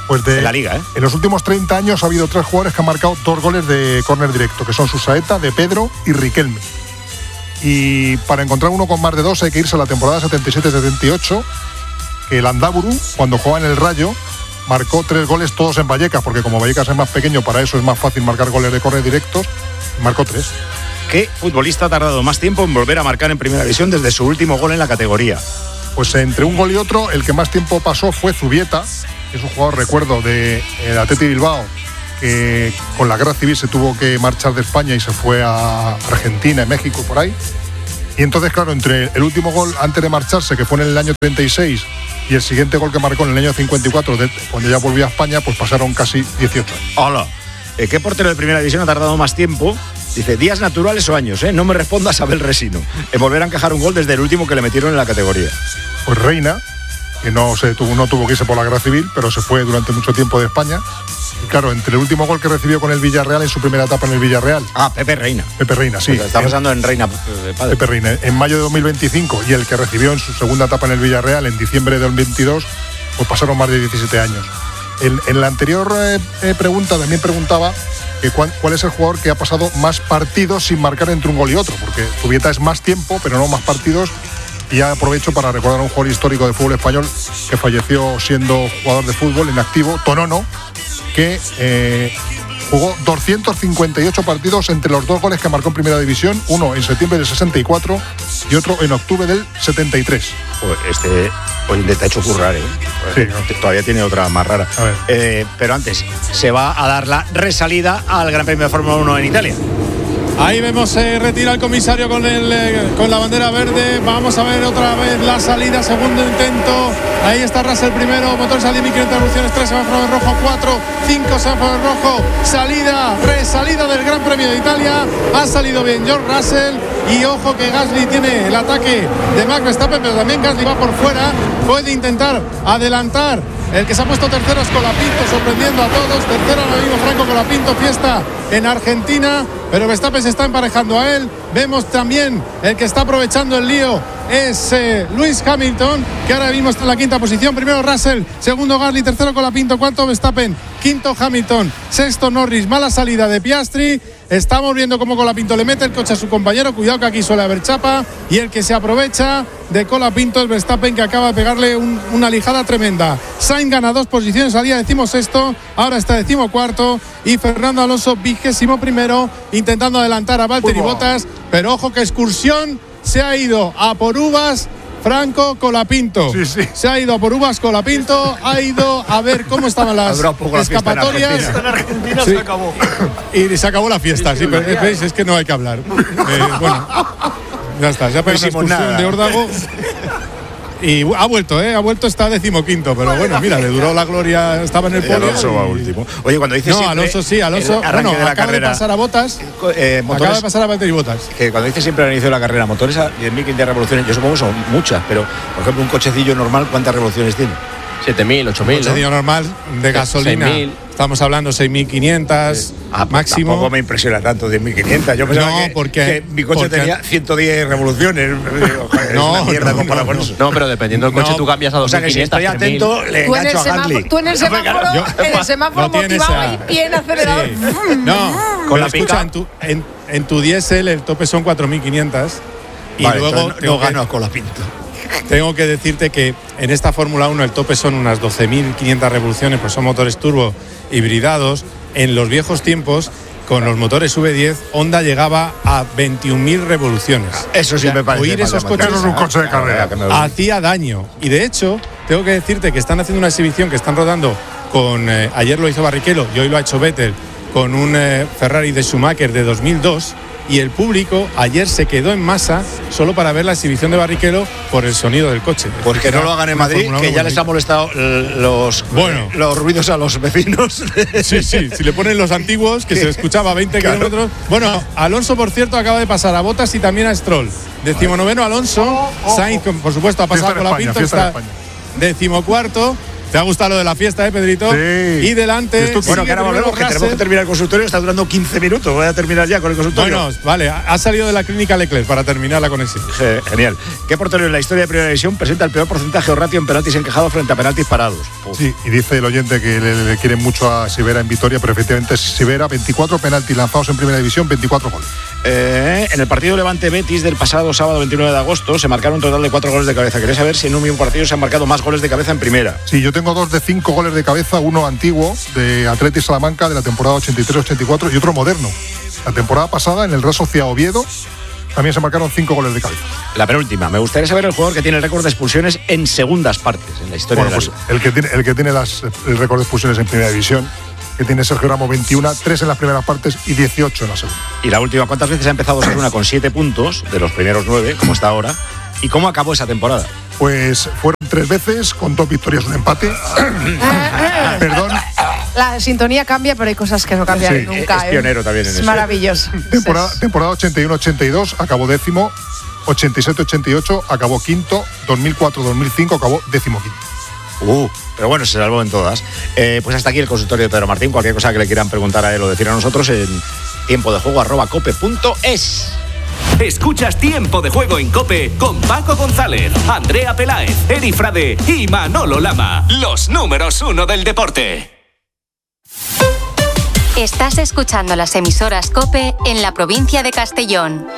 Pues de, en la liga, ¿eh? En los últimos treinta años ha habido tres jugadores que han marcado dos goles de córner directo, que son Susaeta, De Pedro y Riquelme. Y para encontrar uno con más de dos hay que irse a la temporada setenta y siete setenta y ocho, que el Andaburu, cuando jugaba en el Rayo, marcó tres goles todos en Vallecas, porque como Vallecas es más pequeño, para eso es más fácil marcar goles de córner directos, y marcó tres. ¿Qué futbolista ha tardado más tiempo en volver a marcar en primera división desde su último gol en la categoría? Pues entre un gol y otro, el que más tiempo pasó fue Zubieta, que es un jugador, recuerdo, de el Athletic Bilbao, que con la guerra civil se tuvo que marchar de España y se fue a Argentina, México, por ahí. Y entonces, claro, entre el último gol antes de marcharse, que fue en el año treinta y seis, y el siguiente gol que marcó en el año cincuenta y cuatro, de, cuando ya volvió a España, pues pasaron casi dieciocho años. Hola. Eh, ¿Qué portero de primera división ha tardado más tiempo? Dice, días naturales o años, ¿eh? No me respondas, Abel Resino. En volver a encajar un gol desde el último que le metieron en la categoría. Pues Reina, que no, se tuvo, no tuvo que irse por la guerra civil, pero se fue durante mucho tiempo de España. Y claro, entre el último gol que recibió con el Villarreal en su primera etapa en el Villarreal. Ah, Pepe Reina. Pepe Reina, sí. Pues está pensando en, en Reina de padre. Pepe Reina, en mayo de dos mil veinticinco, y el que recibió en su segunda etapa en el Villarreal en diciembre de dos mil veintidós, pues pasaron más de diecisiete años. En, en la anterior eh, eh, pregunta también preguntaba que cuál, cuál es el jugador que ha pasado más partidos sin marcar entre un gol y otro, porque Zubieta es más tiempo, pero no más partidos. Y ya aprovecho para recordar a un jugador histórico de fútbol español que falleció siendo jugador de fútbol en activo, Tonono, que eh, jugó doscientos cincuenta y ocho partidos entre los dos goles que marcó en Primera División, uno en septiembre del sesenta y cuatro y otro en octubre del setenta y tres. Pues este hoy te ha hecho currar, ¿eh? Sí. Todavía tiene otra más rara. A ver. Eh, pero antes, se va a dar la resalida al Gran Premio de Fórmula uno en Italia. Ahí vemos, eh, retira el comisario con, el, eh, con la bandera verde. Vamos a ver otra vez la salida, segundo intento. Ahí está Russell primero, motores a diez mil quinientas revoluciones, tres semáforos rojos, cuatro, cinco semáforos rojos. Salida, resalida del Gran Premio de Italia. Ha salido bien George Russell. Y ojo que Gasly tiene el ataque de Max Verstappen, pero también Gasly va por fuera. Puede intentar adelantar. El que se ha puesto tercero es Colapinto, sorprendiendo a todos. Tercero ahora mismo Franco Colapinto, fiesta en Argentina, pero Verstappen se está emparejando a él. Vemos también el que está aprovechando el lío es eh, Lewis Hamilton, que ahora mismo está en la quinta posición. Primero Russell, segundo Gasly, tercero Colapinto, cuarto Verstappen, quinto Hamilton, sexto Norris. Mala salida de Piastri. Estamos viendo cómo Colapinto le mete el coche a su compañero. Cuidado que aquí suele haber chapa. Y el que se aprovecha de Colapinto es Verstappen, que acaba de pegarle un, una lijada tremenda. Sainz gana dos posiciones, salía decimosexto, ahora está decimocuarto. Y Fernando Alonso vigésimo primero, intentando adelantar a Valtteri Bottas. Pero ojo que excursión se ha ido a por uvas. Franco Colapinto. Sí, sí. Se ha ido a por uvas Colapinto, ha ido a ver cómo estaban las escapatorias. En Argentina Sí. se acabó. Y se acabó la fiesta, sí, pero veis, es que no hay que hablar. Eh, bueno, ya está, se ha pegado una excursión de Órdago. Y ha vuelto, ¿eh? Ha vuelto, está decimoquinto, pero bueno, mira, le duró la gloria, estaba en el podio. Alonso va último. Oye, cuando dices No, siempre Alonso sí, Alonso. el arranque Bueno, de la acaba carrera, de pasar a Bottas. eh, Acaba motores, de pasar a Valtteri Bottas. que cuando dices siempre al inicio de la carrera, motores a diez mil quinientas revoluciones, yo supongo que son muchas, pero por ejemplo, un cochecillo normal, ¿cuántas revoluciones tiene? siete mil, ocho mil. Un cochecillo normal de gasolina. seis mil. Estamos hablando seis mil quinientas Ah, pues máximo. Tampoco me impresiona tanto diez mil quinientas. Yo pensaba No, que, porque- que mi coche porque- tenía ciento diez revoluciones. Joder, No, es una mierda no, comparado no, con no. eso. No, pero dependiendo del coche No, tú cambias a O sea que si dos mil quinientas, estoy tres mil. atento, le Tú en, el engancho a semáforo, Gasly. tú en el semáforo, yo- en el semáforo no tienes motivado a- ahí, bien acelerador. Sí. No, Con con la la escucha, pica. en tu, en, en tu diésel el tope son cuatro mil quinientas. Y Vale, luego entonces no, tengo, no que, gano con la pinta. tengo que decirte que en esta Fórmula uno el tope son unas doce mil quinientas revoluciones, pues son motores turbo hibridados. En los viejos tiempos, con los motores V diez, Honda llegaba a veintiún mil revoluciones. Eso sí O sea, me parece. oír mal esos de coches Eso es un coche de carrera. que me- hacía daño. Y de hecho, tengo que decirte que están haciendo una exhibición que están rodando con. Eh, ayer lo hizo Barrichello y hoy lo ha hecho Vettel con un eh, Ferrari de Schumacher de dos mil dos. Y el público ayer se quedó en masa solo para ver la exhibición de Barrichello por el sonido del coche. Pues que no lo hagan en Una Madrid, Fórmula que uno ya les ha molestado eh, los, Bueno. los ruidos a los vecinos. Sí, sí, si le ponen los antiguos, que se escuchaba a veinte Claro. kilómetros. Bueno, Alonso, por cierto, acaba de pasar a Bottas y también a Stroll. Decimonoveno Alonso, Sainz, por supuesto, ha pasado Fiesta con en la España, pinta, fiesta en está España. decimocuarto. ¿Te ha gustado lo de la fiesta, eh, Pedrito? Sí. Y delante. Bueno, que ahora volvemos, que tenemos que terminar el consultorio. Está durando quince minutos. Voy a terminar ya con el consultorio. Bueno, vale, ha salido de la clínica Leclerc para terminar la conexión. Genial. ¿Qué portero en la historia de Primera División presenta el peor porcentaje o ratio en penaltis encajados frente a penaltis parados? Uf. Sí, y dice el oyente que le, le quieren mucho a Sivera en Vitoria, pero efectivamente es Sivera, veinticuatro penaltis lanzados en Primera División, veinticuatro goles. Eh, en el partido Levante-Betis del pasado sábado veintinueve de agosto se marcaron un total de cuatro goles de cabeza. Quería saber si en un mismo partido se han marcado más goles de cabeza en primera. Sí, yo tengo dos de cinco goles de cabeza, uno antiguo de Athletic Salamanca de la temporada ochenta y tres ochenta y cuatro y otro moderno. La temporada pasada en el Real Sociedad Oviedo también se marcaron cinco goles de cabeza. La penúltima. Me gustaría saber el jugador que tiene el récord de expulsiones en segundas partes en la historia Bueno, de la pues liga. el que tiene, el que tiene las, el récord de expulsiones en Primera División, que tiene Sergio Ramos veintiuno, tres en las primeras partes y dieciocho en la segunda. Y la última, ¿cuántas veces ha empezado Osasuna con siete puntos de los primeros nueve, como está ahora? ¿Y cómo acabó esa temporada? Pues fueron tres veces con dos victorias, un empate. Perdón. La sintonía cambia, pero hay cosas que no cambian Sí, nunca. es pionero también en es eso. maravilloso. Temporada, temporada ochenta y uno ochenta y dos acabó décimo, ochenta y siete ochenta y ocho acabó quinto, dos mil cuatro dos mil cinco acabó décimo quinto. Uh, pero bueno, se salvó en todas. Eh, pues hasta aquí el consultorio de Pedro Martín. Cualquier cosa que le quieran preguntar a él o decir a nosotros en tiempo de juego arroba cope punto es. Escuchas Tiempo de Juego en COPE con Paco González, Andrea Peláez, Eri Frade y Manolo Lama. Los números uno del deporte. Estás escuchando las emisoras COPE en la provincia de Castellón.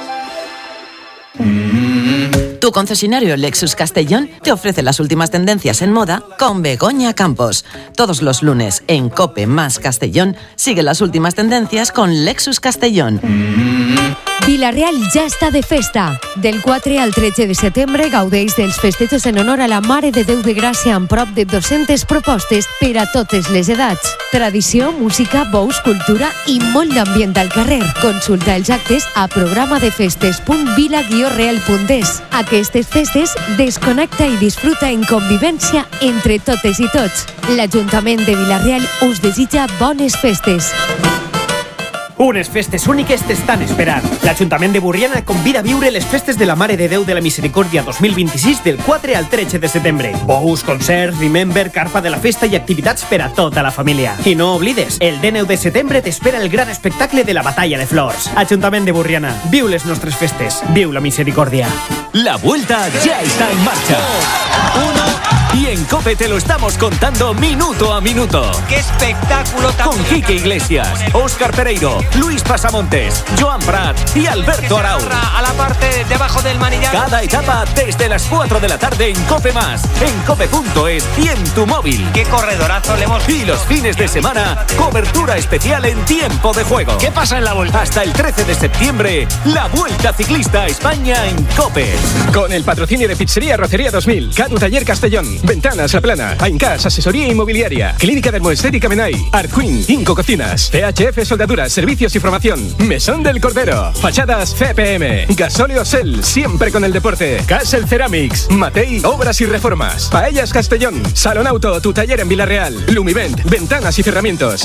Tu concesionario Lexus Castellón te ofrece las últimas tendencias en moda con Begoña Campos. Todos los lunes en COPE más Castellón sigue las últimas tendencias con Lexus Castellón. Vila-real ja està de festa. Del quatre al tretze de setembre gaudeix dels festejos en honor a la Mare de Déu de Gràcia amb prop de dues-centes propostes per a totes les edats. Tradició, música, bous, cultura i molt d'ambient al carrer. Consulta els actes a programadefestes punt vila guió real punt es. Aquestes festes desconnecta i disfruta en convivència entre totes i tots. L'Ajuntament de Vila-real us desitja bones festes. Unes festes úniques t'estan esperant. L'Ajuntament de Borriana convida a viure les festes de la Mare de Déu de la Misericòrdia dos mil vint-i-sis del quatre al tretze de setembre. Bous, concerts, remember, carpa de la festa i activitats per a tota la família. I no oblides, el dinou de setembre t'espera el gran espectacle de la Batalla de Flors. Ajuntament de Borriana, viu les nostres festes, viu la misericòrdia. La vuelta ya está en marcha. Y en COPE te lo estamos contando minuto a minuto. ¡Qué espectáculo tan Con Quique Iglesias, Óscar Pereiro, Luis Pasamontes, Joan Prat y Alberto Arau. A la parte de abajo del manillar. Cada etapa desde las cuatro de la tarde en COPE más, en cope punto es y en tu móvil. ¡Qué corredorazo le hemos... Y los fines de semana, cobertura especial en Tiempo de Juego. ¿Qué pasa en la vuelta? Hasta el trece de septiembre, la Vuelta Ciclista a España en COPE. Con el patrocinio de Pizzería Rocería dos mil, Cadu Taller Castellón, Ventanas La Plana, Aincas Asesoría Inmobiliaria, Clínica Dermoestética Menai, Arquin, Inco Cocinas, P H F Soldaduras, Servicios y Formación, Mesón del Cordero, Fachadas C P M, Gasóleo Sel, siempre con el deporte, Castle Ceramics, Matei, Obras y Reformas, Paellas Castellón, Salón Auto, tu taller en Villarreal, Lumivent, Ventanas y Cerramientos.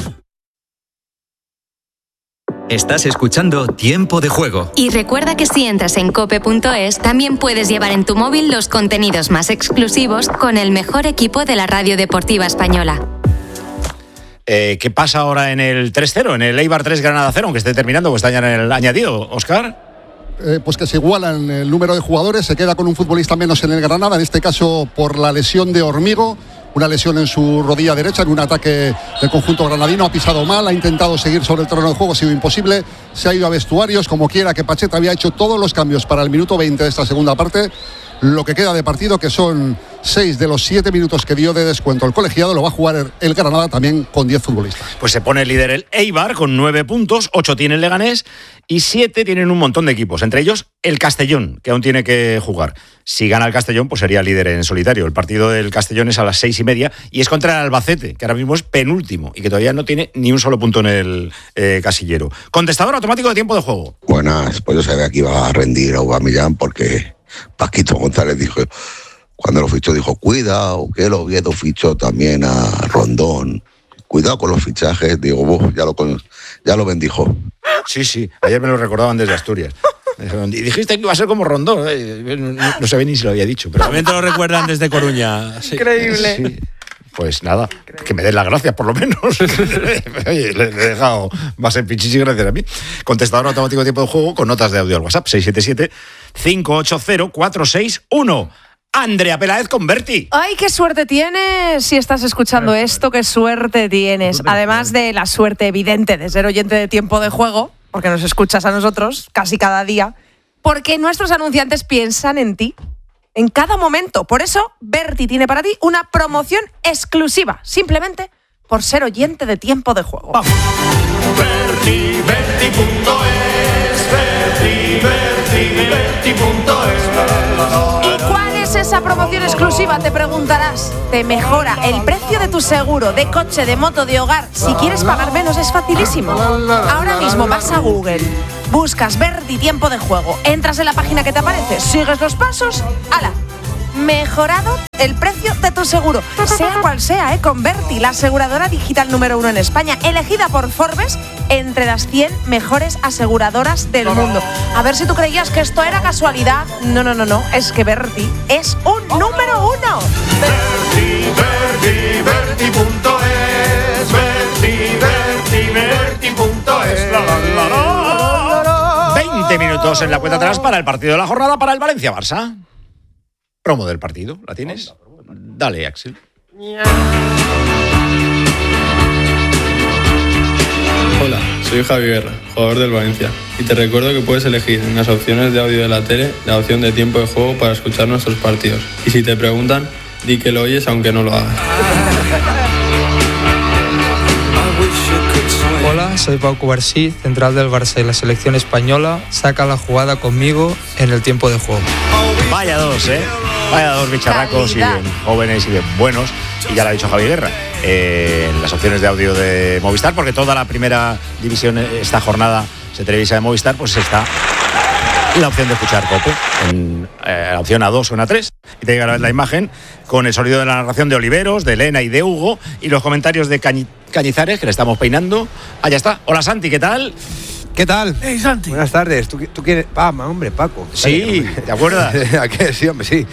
Estás escuchando Tiempo de Juego. Y recuerda que si entras en cope punto es, también puedes llevar en tu móvil los contenidos más exclusivos con el mejor equipo de la radio deportiva española. Eh, ¿Qué pasa ahora en el tres cero? En el Eibar tres Granada cero, aunque esté terminando, pues está ya en el añadido, Óscar. Eh, pues que se igualan el número de jugadores, se queda con un futbolista menos en el Granada, en este caso por la lesión de Hormigo, una lesión en su rodilla derecha en un ataque del conjunto granadino. Ha pisado mal, ha intentado seguir sobre el terreno de juego, ha sido imposible, se ha ido a vestuarios, como quiera, que Pacheta había hecho todos los cambios para el minuto veinte de esta segunda parte. Lo que queda de partido, que son seis de los siete minutos que dio de descuento el colegiado, lo va a jugar el Granada también con diez futbolistas. Pues se pone líder el Eibar con nueve puntos, ocho tiene el Leganés y siete tienen un montón de equipos, entre ellos el Castellón, que aún tiene que jugar. Si gana el Castellón, pues sería líder en solitario. El partido del Castellón es a las seis y media y es contra el Albacete, que ahora mismo es penúltimo y que todavía no tiene ni un solo punto en el eh, casillero. Contestador automático de tiempo de juego. Buenas, pues yo sabía que iba a rendir a Aubameyang porque Paquito González dijo, cuando lo fichó, dijo, cuidado, que el Oviedo fichó también a Rondón. Cuidado con los fichajes, digo, oh, ya, lo, ya lo bendijo. Sí, sí, ayer me lo recordaban desde Asturias. Y dijiste que iba a ser como Rondón, ¿eh? no, no sabía ni si lo había dicho. Pero... También te lo recuerdan desde Coruña. Sí. Increíble. Sí. Pues nada, que me den las gracias por lo menos. Oye, le he dejado más en pichichi gracias a mí. Contestador automático de tiempo de juego con notas de audio al WhatsApp seis siete siete, cinco ocho cero, cuatro seis uno. Andrea Peláez con Berti. Ay, qué suerte tienes si estás escuchando esto, qué suerte tienes. Además de la suerte evidente de ser oyente de tiempo de juego, porque nos escuchas a nosotros casi cada día, porque nuestros anunciantes piensan en ti en cada momento. Por eso, Berti tiene para ti una promoción exclusiva, simplemente por ser oyente de tiempo de juego. Vamos. Berti, Berti punto es, Berti, Berti, Berti punto es. ¿Y cuál es esa promoción exclusiva? Te preguntarás. Te mejora el precio de tu seguro de coche, de moto, de hogar. Si quieres pagar menos, es facilísimo. Ahora mismo vas a Google, buscas Berti tiempo de juego, entras en la página que te aparece, sigues los pasos, ¡hala! Mejorado el precio de tu seguro, sea cual sea, ¿eh? Con Berti, la aseguradora digital número uno en España, elegida por Forbes entre las cien mejores aseguradoras del mundo. A ver si tú creías que esto era casualidad. No, no, no, no, es que Berti es un número uno. Berti, Berti, Berti punto es, Berti, Berti, Berti punto es. La, la, la, la. veinte minutos en la cuenta atrás para el partido de la jornada para el Valencia-Barça. Promo del partido, ¿la tienes? Dale, Axel. Hola, soy Javi Guerra, jugador del Valencia, y te recuerdo que puedes elegir en las opciones de audio de la tele la opción de tiempo de juego para escuchar nuestros partidos. Y si te preguntan, di que lo oyes aunque no lo hagas. Hola, soy Pau Cubarsí, central del Barça y la selección española. Saca la jugada conmigo en el tiempo de juego. Vaya dos, ¿eh? Vaya dos bicharracos y bien jóvenes y bien buenos. Y ya lo ha dicho Javi Guerra. Eh, en las opciones de audio de Movistar, porque toda la primera división esta jornada se televisa de Movistar, pues está la opción de escuchar Cope. En eh, la opción A dos o en A tres. Y te llega la imagen con el sonido de la narración de Oliveros, de Elena y de Hugo, y los comentarios de Cañi- Cañizares, que le estamos peinando. Allá está. Hola, Santi, ¿qué tal? ¿Qué tal? Hey, Santi. Buenas tardes. ¿Tú, tú quieres? Ah, hombre, Paco. Sí, ¿te acuerdas? ¿A qué? Sí, hombre, sí.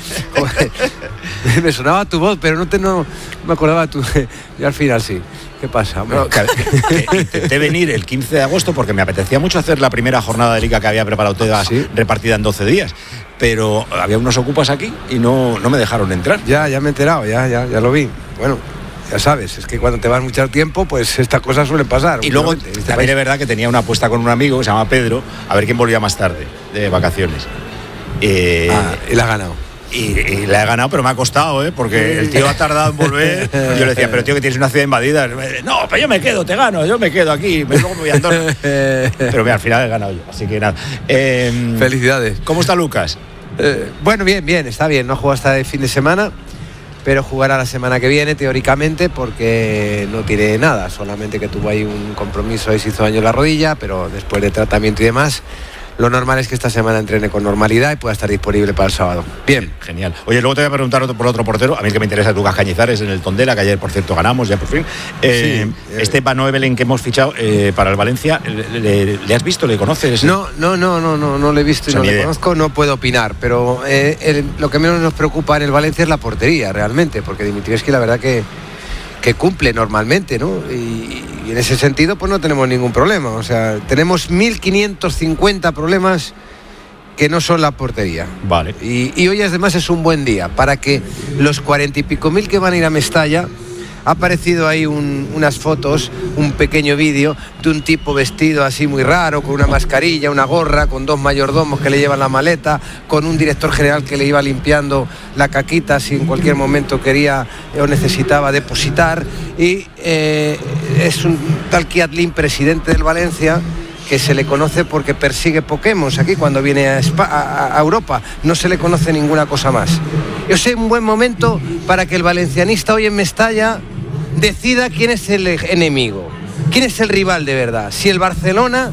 Me sonaba tu voz, pero no, te, no me acordaba tu... Yo al final sí. ¿Qué pasa, hombre? No, que, que intenté venir el quince de agosto porque me apetecía mucho hacer la primera jornada de Liga que había preparado Tebas, ¿sí? Repartida en doce días. Pero había unos ocupas aquí y no, no me dejaron entrar. Ya, ya me he enterado, ya, ya, ya lo vi. Bueno, ya sabes, es que cuando te vas mucho tiempo, pues estas cosas suelen pasar. Y luego este también país. Es verdad que tenía una apuesta con un amigo que se llama Pedro, a ver quién volvía más tarde, de vacaciones. Eh, ah, y la ha ganado. Y, y la he ganado, pero me ha costado, ¿eh? Porque el tío ha tardado en volver. Y yo le decía, pero tío, que tienes una ciudad invadida. No, pero yo me quedo, te gano, yo me quedo aquí. Luego me voy a Andorra. Pero mira, al final he ganado yo, así que nada. Eh, Felicidades. ¿Cómo está Lucas? Eh, bueno, bien, bien, está bien. No juega hasta el fin de semana, pero jugará la semana que viene, teóricamente, porque no tiene nada. Solamente que tuvo ahí un compromiso y se hizo daño en la rodilla, pero después de tratamiento y demás, lo normal es que esta semana entrene con normalidad y pueda estar disponible para el sábado. Bien. Genial. Oye, luego te voy a preguntar otro, por otro portero. A mí el que me interesa es Lucas Cañizares en el Tondela, que ayer, por cierto, ganamos ya por fin. Eh, sí, este Van Oevelen que hemos fichado eh, para el Valencia, ¿le, le, ¿le has visto? ¿Le conoces? No, no, no, no, no, no le he visto y no le conozco, no puedo opinar. Pero eh, el, lo que menos nos preocupa en el Valencia es la portería, realmente, porque Dimitrievski, la verdad que que cumple normalmente, ¿no? Y, y en ese sentido pues no tenemos ningún problema, o sea, tenemos mil quinientos cincuenta problemas que no son la portería. Vale. Y, y hoy además es un buen día para que los cuarenta y pico mil que van a ir a Mestalla. Ha aparecido ahí un, unas fotos, un pequeño vídeo de un tipo vestido así muy raro, con una mascarilla, una gorra, con dos mayordomos que le llevan la maleta, con un director general que le iba limpiando la caquita si en cualquier momento quería o necesitaba depositar. Y eh, es un tal Kiatlin, presidente del Valencia, que se le conoce porque persigue Pokémon aquí cuando viene a, Spa, a, a Europa. No se le conoce ninguna cosa más. Yo sé un buen momento para que el valencianista hoy en Mestalla decida quién es el enemigo, quién es el rival de verdad, si el Barcelona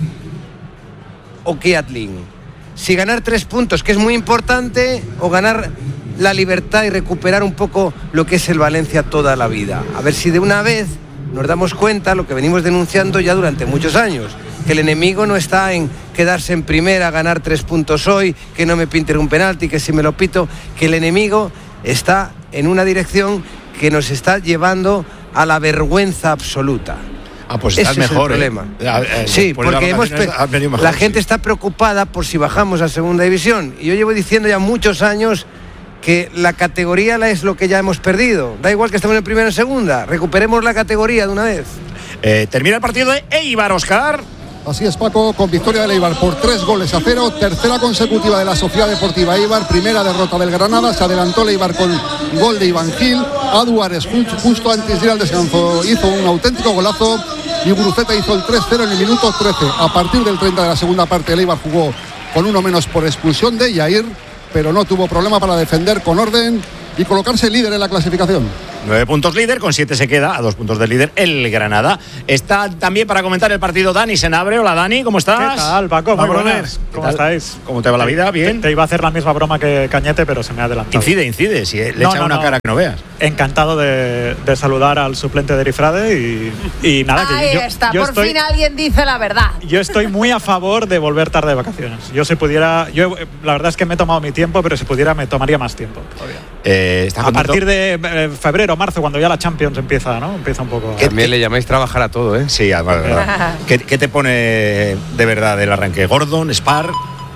o Kiatlin, si ganar tres puntos, que es muy importante, o ganar la libertad y recuperar un poco lo que es el Valencia toda la vida. A ver si de una vez nos damos cuenta, lo que venimos denunciando ya durante muchos años, que el enemigo no está en quedarse en primera, ganar tres puntos hoy, que no me pinten un penalti, que si me lo pito, que el enemigo está en una dirección que nos está llevando a la vergüenza absoluta. Ah, pues Ese estás mejor, es el ¿eh? problema. Eh, eh, sí, porque hemos pe- has venido mejor, la gente sí. está preocupada por si bajamos a segunda división. Y yo llevo diciendo ya muchos años que la categoría la es lo que ya hemos perdido. Da igual que estemos en primera o en segunda. Recuperemos la categoría de una vez. Eh, termina el partido de Eibar, Oscar. Así es, Paco, con victoria del Eibar por tres goles a cero, tercera consecutiva de la Sociedad Deportiva Eibar, primera derrota del Granada, se adelantó el Eibar con gol de Iván Gil, Aduares justo antes de ir al descanso hizo un auténtico golazo y Guruceta hizo el tres cero en el minuto trece. A partir del treinta de la segunda parte el Eibar jugó con uno menos por expulsión de Yair, pero no tuvo problema para defender con orden y colocarse líder en la clasificación. Nueve puntos líder, con siete se queda, a dos puntos del líder el Granada. Está también para comentar el partido Dani Senabre. Hola Dani, ¿cómo estás? ¿Qué tal, Paco? Muy Vámonos. buenas. ¿Cómo estáis? ¿Cómo te va la vida? Bien. Te, te iba a hacer la misma broma que Cañete, pero se me ha adelantado. Incide, incide, si le No, echa no, una no. cara que no veas. Encantado de, de saludar al suplente de Erifrade y, y nada, que Ahí yo, está, yo por estoy, fin alguien dice la verdad. yo estoy muy a favor de volver tarde de vacaciones. Yo si pudiera, yo eh, la verdad es que me he tomado mi tiempo, pero si pudiera me tomaría más tiempo todavía. Eh, ¿estás A contento? partir de eh, febrero, marzo, cuando ya la Champions empieza, ¿no? Empieza un poco. ¿Qué- También le llamáis trabajar a todo, ¿eh? Sí, además, verdad. ¿Qué, qué te pone de verdad el arranque? ¿Gordon, Spar?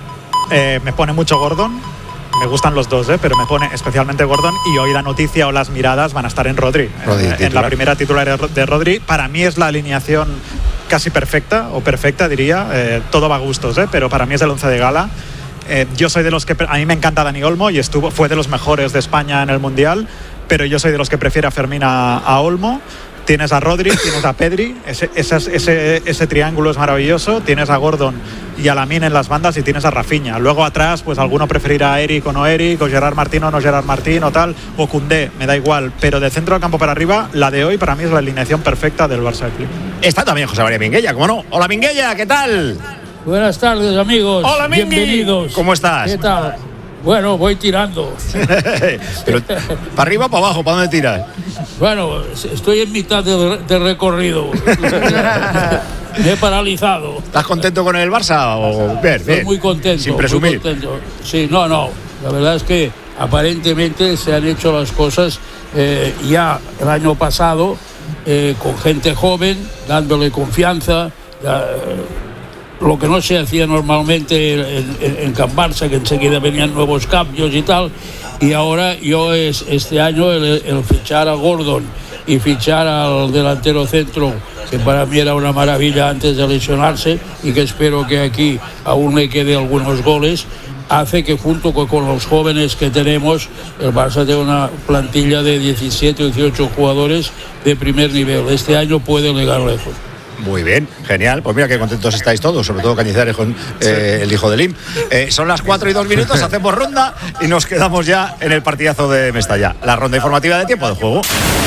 Eh, me pone mucho Gordon. Me gustan los dos, ¿eh? Pero me pone especialmente Gordon. Y hoy la noticia o las miradas van a estar en Rodri. Rodri, en, en titular. la primera titular de Rodri. Para mí es la alineación casi perfecta, o perfecta diría. Eh, todo va a gustos, ¿eh? Pero para mí es el once de gala. Eh, yo soy de los que... A mí me encanta Dani Olmo y estuvo, fue de los mejores de España en el Mundial. Pero yo soy de los que prefiere a Fermín a, a Olmo. Tienes a Rodri, tienes a Pedri, ese, ese, ese, ese triángulo es maravilloso. Tienes a Gordon y a Lamine en las bandas y tienes a Rafinha. Luego atrás, pues alguno preferirá a Eric o no Eric, o Gerard Martín o no Gerard Martín o tal, o Koundé, me da igual. Pero de centro del campo para arriba, la de hoy para mí es la alineación perfecta del Barça Club. Está también José María Minguella, ¿cómo no? Hola Minguella, ¿qué tal? Buenas tardes, amigos. Hola, Mingui. Bienvenidos. ¿Cómo estás? ¿Qué tal? Bueno, voy tirando. Pero, ¿para arriba o para abajo? ¿Para dónde tiras? Bueno, estoy en mitad de, de recorrido. Me he paralizado. ¿Estás contento con el Barça? O... Bien, Estoy bien. muy contento. Sin presumir. Muy contento. Sí, no, no. La verdad es que aparentemente se han hecho las cosas eh, ya el año pasado eh, con gente joven, dándole confianza. Ya, eh, lo que no se hacía normalmente en, en, en Can Barça, que enseguida venían nuevos cambios y tal. Y ahora yo es, este año el, el fichar a Gordon y fichar al delantero centro, que para mí era una maravilla antes de lesionarse y que espero que aquí aún le quede algunos goles, hace que junto con, con los jóvenes que tenemos, el Barça tiene una plantilla de diecisiete o dieciocho jugadores de primer nivel. Este año puede llegar lejos. Muy bien, genial. Pues mira qué contentos estáis todos, sobre todo Cañizares con eh, el hijo de Lim. Eh, son las cuatro y dos minutos, hacemos ronda y nos quedamos ya en el partidazo de Mestalla. La ronda informativa de tiempo de juego.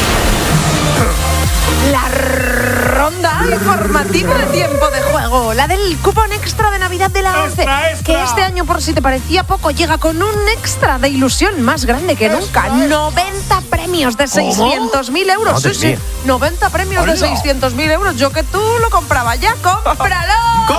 La ronda informativa de tiempo de juego, la del cupón extra de Navidad de la ONCE, que este año, por si te parecía poco, llega con un extra de ilusión más grande que nunca. noventa premios de seiscientos mil euros. Madre Sí, mía. sí, noventa premios de ¡Hola! seiscientos mil euros. Yo que tú lo compraba ya, cómpralo.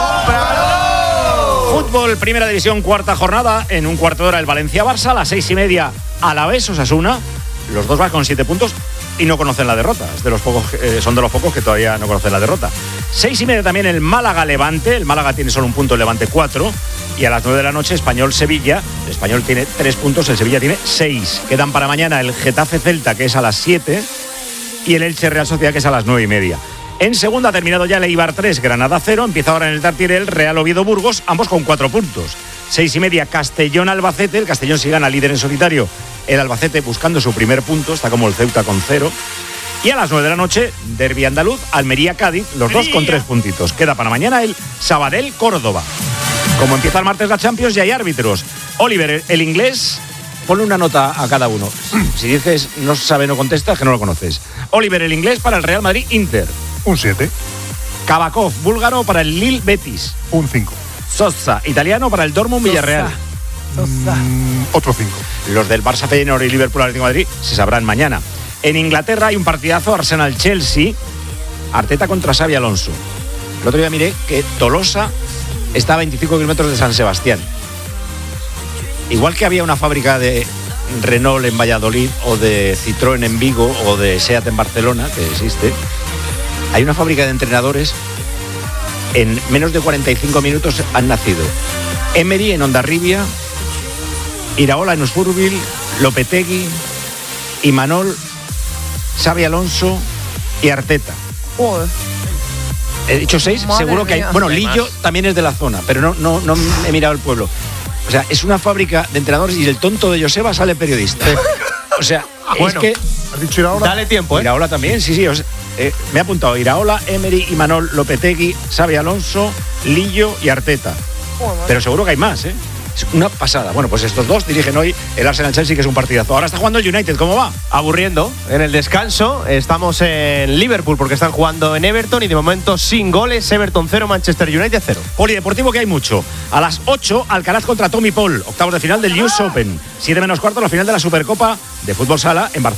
Fútbol, primera división, cuarta jornada. En un cuarto de hora el Valencia-Barça, a las seis y media Alavés Osasuna. Los dos van con siete puntos y no conocen la derrota. Es de los pocos, eh, son de los pocos que todavía no conocen la derrota. Seis y media también el Málaga-Levante. El Málaga tiene solo un punto, el Levante cuatro. Y a las nueve de la noche Español-Sevilla. El Español tiene tres puntos, el Sevilla tiene seis. Quedan para mañana el Getafe-Celta, que es a las siete. Y el Elche-Real Sociedad, que es a las nueve y media. En segunda ha terminado ya el Eibar tres, Granada cero. Empieza ahora en el Tartiere el Real Oviedo-Burgos, ambos con cuatro puntos. Seis y media Castellón-Albacete. El Castellón si gana líder en solitario. El Albacete buscando su primer punto, está como el Ceuta con cero. Y a las nueve de la noche, Derbi andaluz, Almería-Cádiz, los dos con tres puntitos. Queda para mañana el Sabadell-Córdoba. Como empieza el martes la Champions, ya hay árbitros. Oliver, el inglés, ponle una nota a cada uno. Si dices no sabe, no contesta, es que no lo conoces. Oliver, el inglés, para el Real Madrid-Inter. Un siete. Kabakov, búlgaro, para el Lille-Betis. Un cinco. Sosa, italiano, para el Dortmund-Villarreal. Mm, otro cinco. Los del Barça, Feyenoord y Liverpool Atlético de Madrid se sabrán mañana. En Inglaterra hay un partidazo, Arsenal-Chelsea, Arteta contra Xabi Alonso. El otro día miré que Tolosa está a veinticinco kilómetros de San Sebastián. Igual que había una fábrica de Renault en Valladolid o de Citroën en Vigo o de SEAT en Barcelona, que existe, hay una fábrica de entrenadores. En menos de cuarenta y cinco minutos han nacido Emery en Hondarribia, Iraola en Osfurbil, Lopetegui, Imanol, Xabi Alonso y Arteta. Joder. He dicho seis, Madre seguro que hay. mía. Bueno, Hay Lillo más. también es de la zona, pero no, no, no he mirado el pueblo. O sea, es una fábrica de entrenadores y el tonto de Joseba sale periodista. O sea, Bueno, es que. ¿Has dicho Iraola? Dale tiempo, ¿eh? Iraola también, sí, sí. o sea, eh, me ha apuntado Iraola, Emery, Imanol, Lopetegui, Xabi Alonso, Lillo y Arteta. Pero seguro que hay más, ¿eh? Es una pasada. Bueno, pues estos dos dirigen hoy el Arsenal-Chelsea, que es un partidazo. Ahora está jugando el United, ¿cómo va? Aburriendo. En el descanso estamos en Liverpool porque están jugando en Everton y de momento sin goles. Everton cero, Manchester United cero. Polideportivo, que hay mucho. A las ocho, Alcaraz contra Tommy Paul, octavos de final del U S Open. siete menos cuarto, la final de la Supercopa de Fútbol Sala en Barcelona.